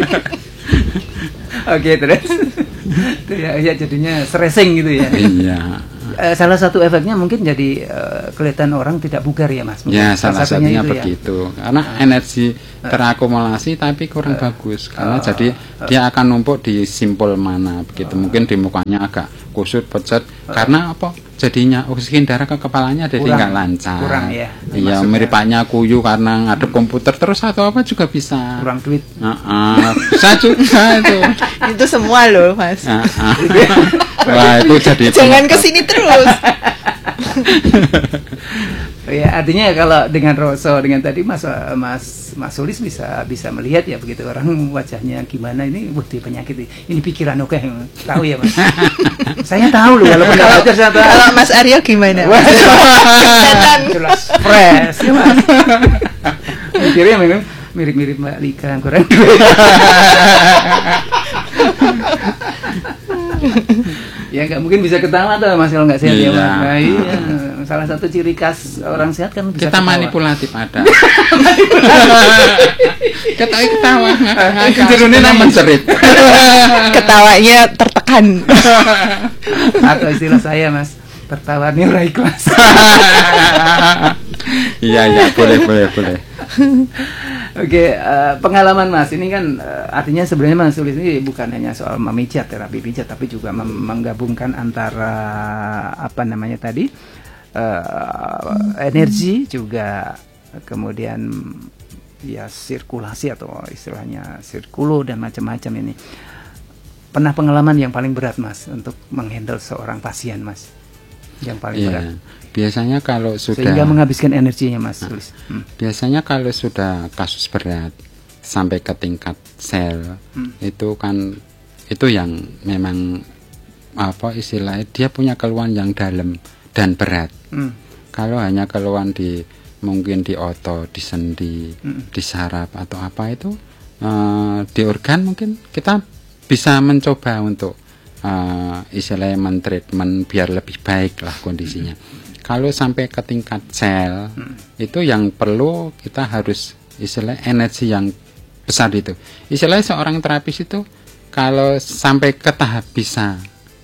S2: Oke, terus diuyak-uyak jadinya stressing gitu ya.
S1: Iya.
S2: Uh, salah satu efeknya mungkin jadi uh, kelihatan orang tidak bugar ya Mas. Mungkin
S1: ya salah satunya begitu ya. Karena
S2: uh,
S1: energi terakumulasi tapi kurang uh, bagus karena uh, jadi uh, dia akan numpuk di simpul mana begitu. Uh, mungkin di mukanya agak kusut pecet uh, karena apa jadinya oksigen darah ke kepalanya jadi nggak lancar.
S2: Kurang ya.
S1: Iya miripnya kuyu karena ngadep hmm. komputer terus atau apa juga bisa.
S2: Kurang duit.
S1: Uh, uh, bisa juga itu.
S3: Itu semua loh Mas. Uh, uh.
S1: Wah itu jadi.
S3: Jangan kesini terus.
S2: Ya artinya kalau dengan Roso dengan tadi Mas Mas Mas Sulis bisa bisa melihat ya begitu orang wajahnya gimana ini bukti penyakit ini, ini pikiran oke okay. Tahu ya Mas. Saya tahu loh kalau
S3: kalau, kalau Mas Aryo gimana? Kesehatan
S2: jelas fresh ya Mas. Mikirnya memang mirip-mirip Mbak Lika yang kurang duit. Ya nggak mungkin bisa ketawa tuh Mas kalau nggak sehat ya, ya Mas. Nah, iya. Salah satu ciri khas orang sehat kan bisa
S1: kita ketawa. Manipulatif ada. Ketawa ketawa. Kejerune nang mencerit.
S3: Ketawanya tertekan.
S2: Atau istilah saya Mas, tertawanya ora ikhlas.
S1: Iya iya boleh boleh boleh.
S2: Oke, uh, pengalaman Mas ini kan uh, artinya sebenarnya Mas Sulis ini bukan hanya soal memijat, terapi pijat, tapi juga mem- menggabungkan antara apa namanya tadi uh, energi juga kemudian ya sirkulasi atau istilahnya sirkulo dan macam-macam ini. Pernah pengalaman yang paling berat Mas untuk menghandle seorang pasien Mas? Yang paling yeah. berat.
S1: Biasanya kalau sudah
S2: sehingga menghabiskan energinya Mas Sulis.
S1: Hmm. Biasanya kalau sudah kasus berat sampai ke tingkat sel hmm. itu kan itu yang memang apa istilahnya dia punya keluhan yang dalam dan berat. Hmm. Kalau hanya keluhan di mungkin di otot, di sendi, hmm. di saraf atau apa itu uh, di organ mungkin kita bisa mencoba untuk uh, istilahnya mentreatment biar lebih baik lah kondisinya. Hmm. Kalau sampai ke tingkat sel hmm. itu yang perlu kita harus istilah energi yang besar itu. Istilahnya seorang terapis itu kalau sampai ke tahap bisa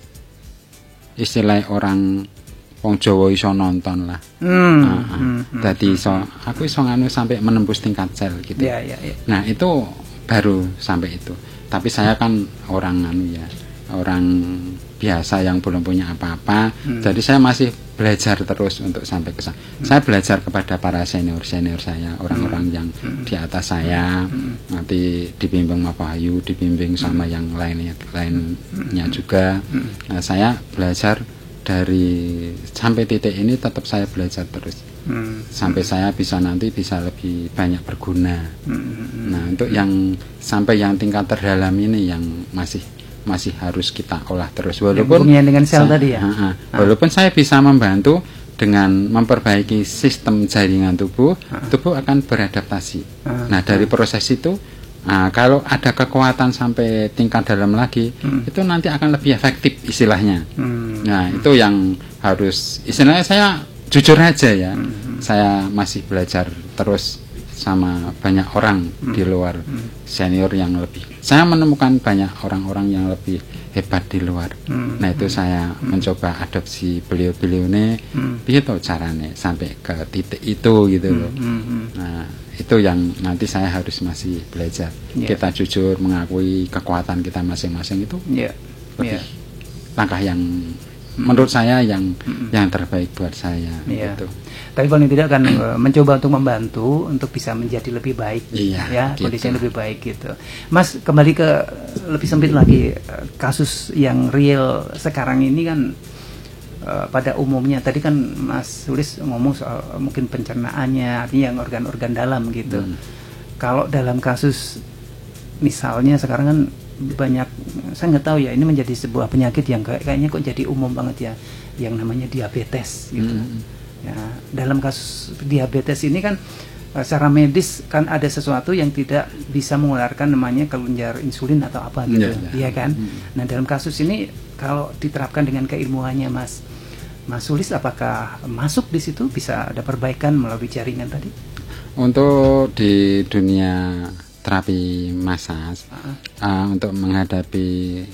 S1: istilah orang wong Jawa iso nonton lah. Hmm. Nah, hmm. Jadi iso aku iso nganu sampai menembus tingkat sel gitu.
S2: Ya, ya, ya.
S1: Nah, itu baru sampai itu. Tapi saya kan orang anu ya, orang biasa yang belum punya apa-apa. Hmm. Jadi saya masih belajar terus untuk sampai ke sana. Hmm. Saya belajar kepada para senior-senior saya, orang-orang hmm. yang hmm. di atas saya. Hmm. Nanti dibimbing Mas Wahyu, dibimbing sama hmm. yang lainnya lainnya hmm. juga. Hmm. Nah, saya belajar dari sampai titik ini tetap saya belajar terus. Hmm. Sampai saya bisa nanti bisa lebih banyak berguna. Hmm. Nah, untuk hmm. yang sampai yang tingkat terdalam ini yang masih masih harus kita olah terus walaupun
S2: dengan sel saya, tadi ya.
S1: Uh, uh, walaupun saya bisa membantu dengan memperbaiki sistem jaringan tubuh, uh. tubuh akan beradaptasi. Uh. Nah, dari proses itu uh, kalau ada kekuatan sampai tingkat dalam lagi, hmm. itu nanti akan lebih efektif istilahnya. Hmm. Nah, itu yang harus istilahnya saya jujur aja ya. Hmm. Saya masih belajar terus sama banyak orang hmm. di luar hmm. senior yang lebih. Saya menemukan banyak orang-orang yang lebih hebat di luar. Hmm. Nah itu hmm. saya hmm. mencoba adopsi beliau-beliau ini, hmm. begitu caranya sampai ke titik itu gitu loh. Hmm. Hmm. Nah itu yang nanti saya harus masih belajar. Yeah. Kita jujur mengakui kekuatan kita masing-masing itu
S2: yeah.
S1: lebih
S2: yeah.
S1: langkah yang hmm. menurut saya yang hmm. yang terbaik buat saya.
S2: Yeah.
S1: Gitu.
S2: Tapi paling tidak kan mencoba untuk membantu untuk bisa menjadi lebih baik,
S1: iya,
S2: ya
S1: gitu.
S2: kondisinya lebih baik gitu. Mas kembali ke lebih sempit lagi kasus yang real sekarang ini kan uh, pada umumnya tadi kan Mas Sulis ngomong soal mungkin pencernaannya, artinya yang organ-organ dalam gitu. Hmm. Kalau dalam kasus misalnya sekarang kan banyak, saya nggak tahu ya, ini menjadi sebuah penyakit yang kayak, kayaknya kok jadi umum banget ya, yang namanya diabetes gitu. Hmm. Ya, dalam kasus diabetes ini kan secara medis kan ada sesuatu yang tidak bisa mengeluarkan namanya kelenjar insulin atau apa gitu, ya, ya. ya kan. Hmm. Nah dalam kasus ini kalau diterapkan dengan keilmuannya Mas Mas Sulis, apakah masuk di situ bisa ada perbaikan melalui jaringan tadi?
S1: Untuk di dunia terapi masas uh-huh. uh, untuk menghadapi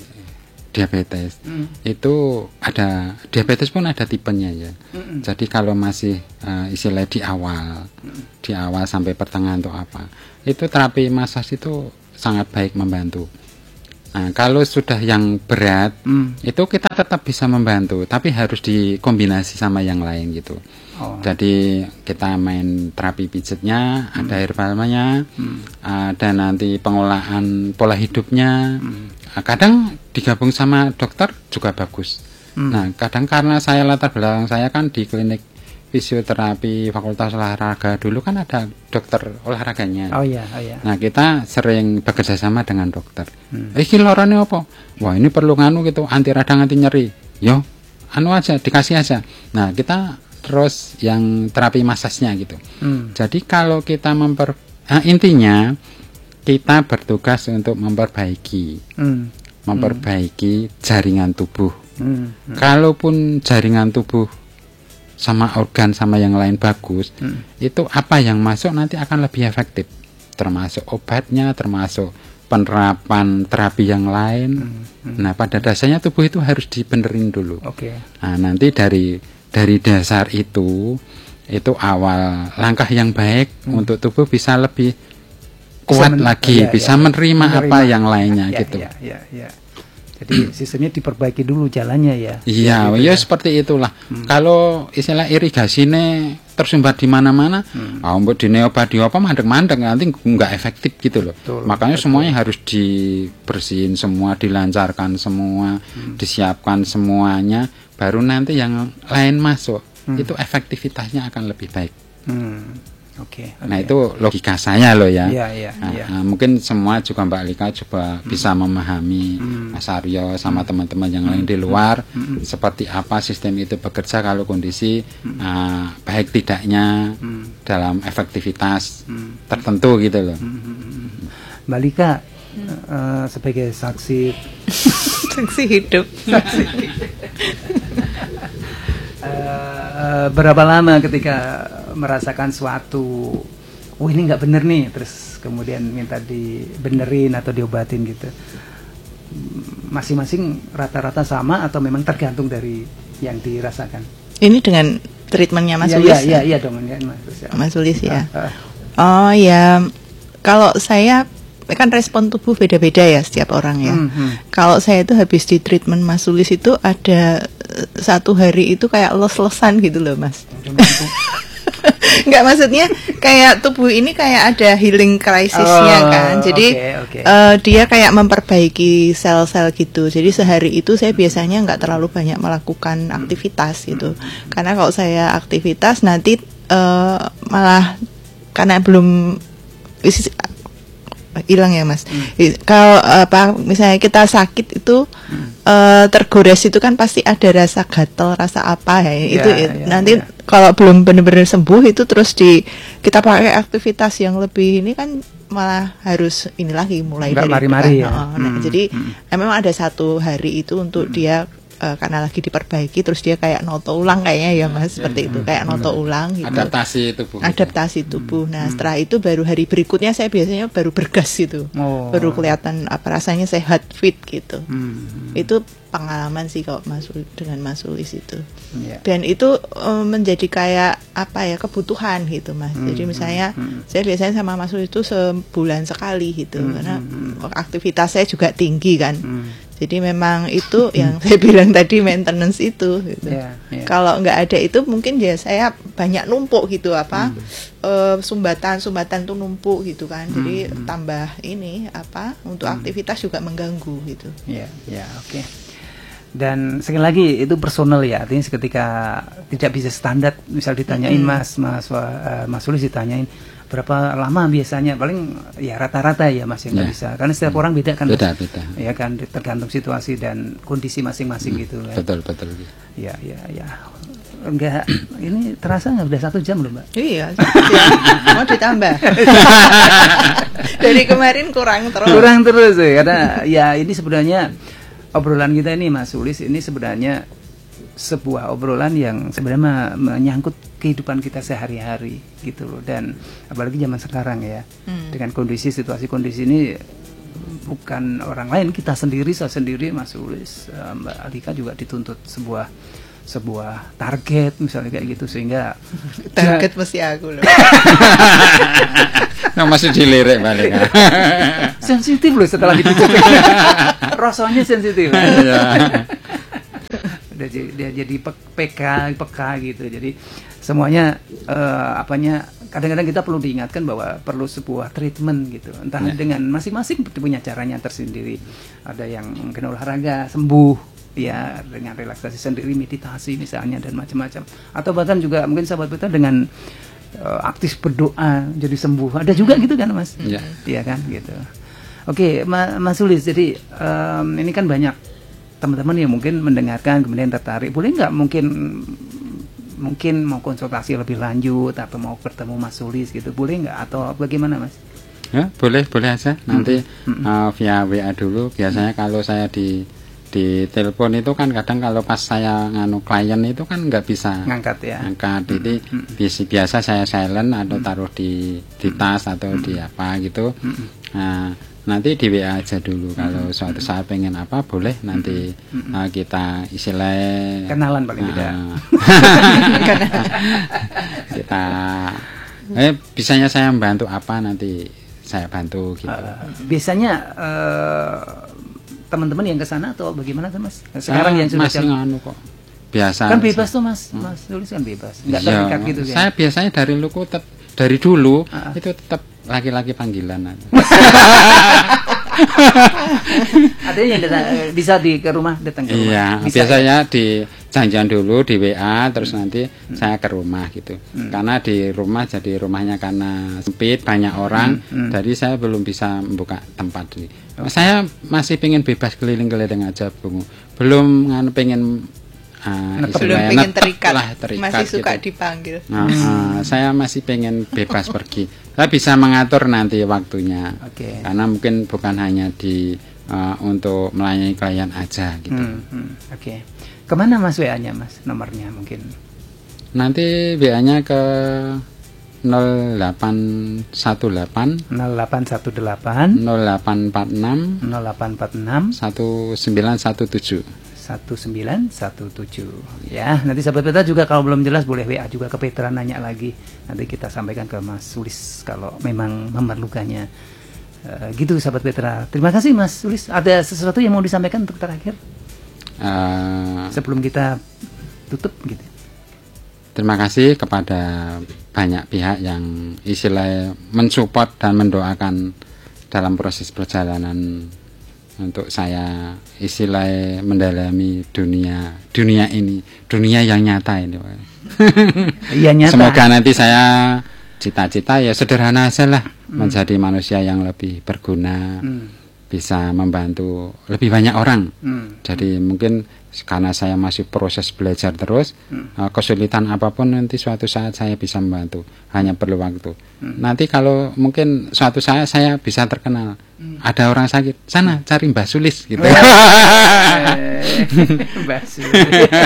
S1: diabetes mm. itu ada, diabetes pun ada tipenya ya. Mm-mm. Jadi kalau masih uh, istilah di awal mm. di awal sampai pertengahan atau apa, itu terapi masas itu sangat baik membantu. Nah, kalau sudah yang berat mm. itu kita tetap bisa membantu, tapi harus dikombinasi sama yang lain gitu. Oh. Jadi kita main terapi pijetnya, mm. ada herbalnya, mm. ada nanti pengolahan pola hidupnya. Mm. Nah, kadang digabung sama dokter juga bagus. Hmm. Nah, kadang karena saya latar belakang saya kan di klinik fisioterapi Fakultas Olahraga, dulu kan ada dokter olahraganya.
S2: Oh iya, oh iya.
S1: Nah, kita sering bekerja sama dengan dokter. Hmm. Iki lorone apa? Wah, ini perlu nganu gitu, anti radang, anti nyeri. Yo, anu aja, dikasih aja. Nah, kita terus yang terapi masasnya gitu. Hmm. Jadi kalau kita memper nah, intinya kita bertugas untuk memperbaiki, hmm. memperbaiki hmm. jaringan tubuh. Hmm. Hmm. Kalaupun jaringan tubuh sama organ sama yang lain bagus, hmm. itu apa yang masuk nanti akan lebih efektif. Termasuk obatnya, termasuk penerapan terapi yang lain. Hmm. Hmm. Nah, pada dasarnya tubuh itu harus dibenerin dulu.
S2: Okay.
S1: Nah, nanti dari dari dasar itu, itu awal langkah yang baik hmm. untuk tubuh bisa lebih kuat men- lagi, ya, bisa ya, menerima, menerima apa yang lainnya ya, gitu.
S2: Ya, ya, ya. Jadi sistemnya diperbaiki dulu jalannya ya.
S1: Iya, ya, gitu ya, ya seperti itulah. Hmm. Kalau istilah irigasi ini tersumbat di mana-mana, hmm. ah, mbok dine obat di apa mandek-mandek nanti nggak efektif gitu loh. Betul, makanya betul. Semuanya harus dibersihin semua, dilancarkan semua, hmm. disiapkan semuanya, baru nanti yang lain masuk. Hmm. Itu efektivitasnya akan lebih baik. Hmm.
S2: Oke. Okay, okay.
S1: Nah itu logika saya loh ya.
S2: Iya, iya,
S1: nah,
S2: iya.
S1: Nah, mungkin semua juga Mbak Lika coba hmm. bisa memahami hmm. Mas Aryo sama hmm. teman-teman yang hmm. lain di luar hmm. seperti apa sistem itu bekerja kalau kondisi hmm. uh, baik tidaknya hmm. dalam efektivitas hmm. tertentu gitu loh.
S2: Hmm. Mbak Lika hmm. uh, sebagai saksi
S3: saksi hidup. Saksi.
S2: Uh, berapa lama ketika merasakan suatu, oh ini nggak bener nih, terus kemudian minta dibenerin atau diobatin gitu, masing-masing rata-rata sama atau memang tergantung dari yang dirasakan?
S3: Ini dengan treatmentnya Mas
S2: ya,
S3: Sulis?
S2: Iya, iya, dong, ya, Mas, ya.
S3: Mas Sulis ya.
S2: Uh, uh.
S3: Oh ya, kalau saya kan respon tubuh beda-beda ya setiap orang ya. Hmm, hmm. Kalau saya itu habis di treatment Mas Sulis itu ada satu hari itu kayak les-lesan gitu loh Mas. Enggak, maksudnya kayak tubuh ini kayak ada healing krisisnya oh, kan. Jadi okay, okay. Uh, dia kayak memperbaiki sel-sel gitu. Jadi sehari itu saya biasanya nggak terlalu banyak melakukan aktivitas gitu. Hmm. Karena kalau saya aktivitas nanti uh, malah karena belum hilang ya Mas. Hmm. Kalau apa misalnya kita sakit itu hmm. uh, tergores itu kan pasti ada rasa gatal, rasa apa ya. Yeah, itu yeah, nanti yeah. kalau belum benar-benar sembuh itu terus di kita pakai aktivitas yang lebih ini kan malah harus ini lagi mulai
S2: Nggak
S3: dari
S2: mari-mari ya.
S3: Nah, hmm. nah, jadi hmm. memang ada satu hari itu untuk hmm. dia Uh, karena lagi diperbaiki terus dia kayak noto ulang kayaknya ya Mas, seperti ya, itu kayak noto ulang gitu.
S1: Adaptasi tubuh.
S3: Adaptasi gitu. tubuh. Nah, hmm. setelah itu baru hari berikutnya saya biasanya baru bergas gitu. Oh. Baru kelihatan apa rasanya sehat, fit gitu. Hmm. Itu pengalaman sih kalau Mas dengan Mas Sulis itu. Yeah. Dan itu um, menjadi kayak apa ya kebutuhan gitu Mas. Hmm. Jadi misalnya hmm. saya biasanya sama Mas Sulis itu sebulan sekali gitu hmm. karena hmm. aktivitas saya juga tinggi kan. Hmm. Jadi memang itu yang saya bilang tadi maintenance itu gitu. Yeah, yeah. Kalau nggak ada itu mungkin ya saya banyak numpuk gitu apa hmm. uh, sumbatan-sumbatan tuh numpuk gitu kan. Jadi hmm. tambah ini apa untuk hmm. aktivitas juga mengganggu gitu.
S2: Ya, yeah, ya, yeah, oke. Okay. Dan sekali lagi itu personal ya, artinya ketika tidak bisa standar, misal ditanyain hmm. Mas Mas uh, Mas Sulis ditanyain berapa lama biasanya? Paling ya rata-rata ya Mas yang nggak
S1: Ya.
S2: bisa, karena setiap hmm. orang beda kan.
S1: Beda,
S2: Mas?
S1: beda.
S2: Ya kan, tergantung situasi dan kondisi masing-masing
S1: hmm.
S2: gitu kan.
S1: Betul, betul.
S2: Ya, ya, ya. Enggak, ini terasa nggak udah satu jam loh Mbak?
S3: Iya, ya. Mau ditambah. Dari kemarin kurang terus.
S2: Kurang terus ya, karena ya ini sebenarnya obrolan kita ini Mas Sulis ini sebenarnya sebuah obrolan yang sebenarnya menyangkut kehidupan kita sehari-hari gitu loh, dan apalagi zaman sekarang ya hmm. dengan kondisi situasi kondisi ini bukan orang lain, kita sendiri, saya sendiri, Mas Sulis, Mbak Alika juga dituntut sebuah sebuah target misalnya kayak gitu, sehingga
S3: target mesti aku loh.
S1: Nah, masih dilirik balik.
S2: Sensitif loh setelah dipicu. Rasanya sensitif. Udah jadi, dia jadi P K, peka gitu. Jadi semuanya uh, apanya kadang-kadang kita perlu diingatkan bahwa perlu sebuah treatment gitu. Entah ya. Dengan masing-masing punya caranya tersendiri. Ada yang mungkin olahraga sembuh, ya dengan relaksasi sendiri, meditasi misalnya dan macam-macam. Atau bahkan juga mungkin sahabat kita dengan uh, aktif berdoa jadi sembuh. Ada juga gitu kan Mas? Iya. Iya kan gitu. Oke, Mas Sulis. Jadi um, ini kan banyak teman-teman yang mungkin mendengarkan kemudian tertarik, boleh nggak mungkin mungkin mau konsultasi lebih lanjut atau mau bertemu Mas Sulis gitu, boleh nggak atau bagaimana Mas?
S1: Ya boleh boleh aja nanti mm-hmm. uh, via W A dulu. Biasanya mm-hmm. kalau saya di di telepon itu kan kadang kalau pas saya nganu klien itu kan nggak bisa
S2: ngangkat ya.
S1: Ngangkat, jadi mm-hmm. biasa saya silent atau taruh di di tas atau mm-hmm. di apa gitu. Mm-hmm. Nah, nanti di W A aja dulu. Mm-hmm. Kalau suatu saat pengen apa boleh nanti mm-hmm. uh, kita istilahnya
S2: kenalan paling tidak.
S1: Uh, kita eh bisanya saya membantu apa nanti saya bantu gitu. Uh,
S2: biasanya uh, teman-teman yang ke sana atau bagaimana kan Mas? Sekarang uh, yang sudah
S1: masih nganu kok. Biasa.
S2: Kan bebas tuh Mas. Hmm. Mas Sulis kan bebas. Enggak ya, terikat gitu kan.
S1: Saya biasanya dari luku tet, dari dulu uh-uh. itu tetap laki-laki panggilan.
S2: Ada yang datang, bisa di ke rumah datang ke rumah.
S1: Iya,
S2: bisa,
S1: biasanya ya? Di janjian dulu di W A terus nanti hmm. saya ke rumah gitu. Hmm. Karena di rumah jadi rumahnya karena sempit banyak orang, hmm. Hmm. jadi saya belum bisa membuka tempat ini. Okay. Saya masih pengen bebas keliling-keliling aja, Bung. Belum nganu pengen Uh,
S3: belum pengen terikat,
S1: lah, terikat
S3: masih suka
S1: gitu.
S3: Dipanggil.
S1: Nah, uh, saya masih pengen bebas pergi. Saya bisa mengatur nanti waktunya,
S2: okay.
S1: karena mungkin bukan hanya di uh, untuk melayani klien aja gitu.
S2: Hmm, hmm, Oke, okay. Kemana Mas W A-nya Mas? Nomornya mungkin?
S1: Nanti W A-nya ke nol delapan satu delapan
S2: nol delapan satu delapan
S1: nol delapan empat enam
S2: nol delapan empat enam
S1: satu sembilan satu tujuh
S2: satu sembilan satu tujuh ya. Nanti sahabat Petra juga kalau belum jelas boleh W A juga ke Petra, nanya lagi, nanti kita sampaikan ke Mas Sulis kalau memang memerlukannya. Uh, gitu sahabat Petra. Terima kasih Mas Sulis. Ada sesuatu yang mau disampaikan untuk terakhir uh, sebelum kita tutup gitu?
S1: Terima kasih kepada banyak pihak yang istilahnya mensupport dan mendoakan dalam proses perjalanan untuk saya istilahnya mendalami dunia dunia ini, dunia yang nyata ini.
S2: Iya, nyata.
S1: Semoga nanti saya cita-cita ya sederhana aja lah, hmm. menjadi manusia yang lebih berguna, hmm. bisa membantu lebih banyak orang. Hmm. Jadi mungkin karena saya masih proses belajar terus, hmm. uh, kesulitan apapun nanti suatu saat saya bisa membantu, hanya perlu waktu. Hmm. Nanti kalau mungkin suatu saat saya bisa terkenal, hmm. ada orang sakit, sana cari Mbah Sulis gitu.
S2: Mbah Sulis.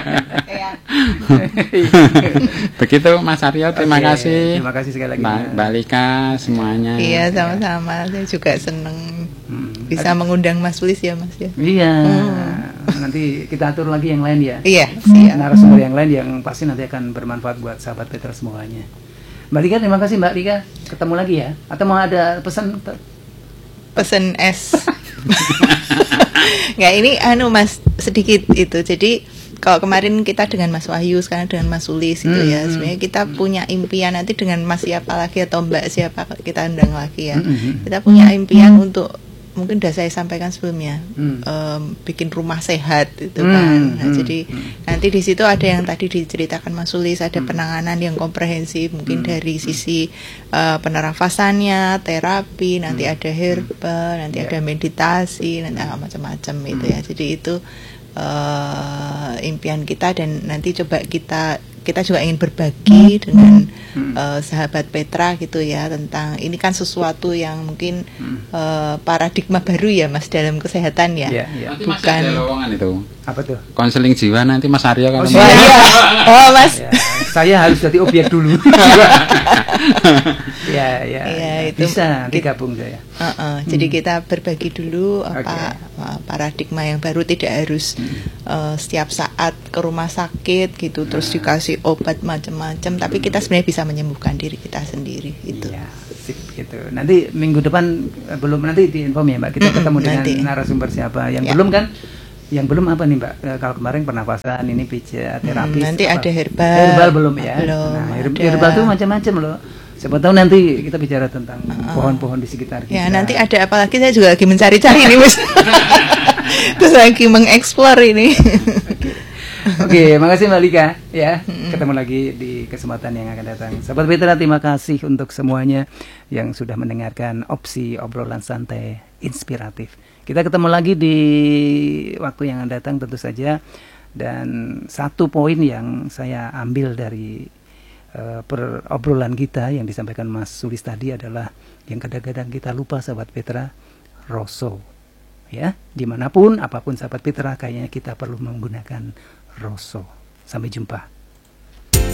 S1: Begitu Mas Aryo, terima okay. kasih.
S2: Terima kasih sekali lagi.
S1: Mbak Alika semuanya.
S3: Iya, sama-sama. Saya juga senang hmm. bisa mengundang Mas Sulis ya Mas ya.
S2: Iya. Hmm. Nanti kita atur lagi yang lain ya.
S3: Iya, siap.
S2: Narasumber yang lain yang pasti nanti akan bermanfaat buat sahabat Petra semuanya. Mbak Lika, terima kasih Mbak Lika. Ketemu lagi ya. Atau mau ada pesan?
S3: Pesan es. Nggak, ini anu Mas sedikit itu. Jadi kalau kemarin kita dengan Mas Wahyu, sekarang dengan Mas Sulis gitu hmm, ya. Sebenarnya kita hmm. punya impian nanti dengan Mas siapa lagi atau Mbak siapa kita undang lagi ya. Hmm, kita punya impian hmm. untuk mungkin udah saya sampaikan sebelumnya, hmm. um, bikin rumah sehat itu hmm. kan. Nah, hmm. Jadi hmm. nanti di situ ada yang tadi diceritakan Mas Sulis, ada hmm. penanganan yang komprehensif, mungkin hmm. dari sisi uh, penerafasannya, terapi, nanti hmm. ada herbal, nanti yeah. ada meditasi, nanti hmm. macam-macam hmm. itu ya. Jadi itu uh, impian kita, dan nanti coba kita kita juga ingin berbagi dengan hmm. uh, sahabat Petra gitu ya, tentang ini kan sesuatu yang mungkin hmm. uh, paradigma baru ya Mas dalam kesehatan ya.
S1: Yeah, yeah. Nanti
S3: bukan
S1: masih ada lowongan itu.
S2: Apa tuh?
S1: Konseling jiwa nanti Mas Aryo kalau
S2: oh,
S1: mau.
S2: iya.
S3: Oh Mas.
S2: Ya, saya harus jadi objek dulu. ya, ya, ya, itu bisa digabung saya.
S3: Uh -uh, hmm. Jadi kita berbagi dulu apa okay. paradigma yang baru, tidak harus hmm. uh, setiap saat ke rumah sakit gitu terus hmm. dikasih obat macam-macam, tapi kita sebenarnya bisa menyembuhkan diri kita sendiri gitu.
S2: Ya, sip, gitu. Nanti minggu depan belum, nanti diinfom ya Mbak, kita mm-hmm, ketemu dengan nanti narasumber siapa. Yang ya. belum kan? Yang belum apa nih Mbak? Kalau kemarin pernafasan, ini pijat, terapi.
S3: Hmm, nanti
S2: apa?
S3: ada herbal.
S2: Herbal belum ya?
S3: Belum.
S2: Nah, herbal, herbal tuh macam-macam loh. Siapa tahu nanti kita bicara tentang pohon-pohon uh, di sekitar kita.
S3: Ya, nanti ada apa lagi, saya juga lagi mencari-cari ini Mas. Terus lagi mengeksplor ini.
S2: Oke, okay, makasih Mbak Lika ya. Mm-hmm. Ketemu lagi di kesempatan yang akan datang. Sahabat Petra, terima kasih untuk semuanya yang sudah mendengarkan opsi obrolan santai inspiratif. Kita ketemu lagi di waktu yang akan datang tentu saja. Dan satu poin yang saya ambil dari uh, per obrolan kita yang disampaikan Mas Sulis tadi adalah yang kadang-kadang kita lupa sahabat Petra, Rosso. Ya, dimanapun apapun sahabat Petra, kayaknya kita perlu menggunakan Rosso. Sampai jumpa.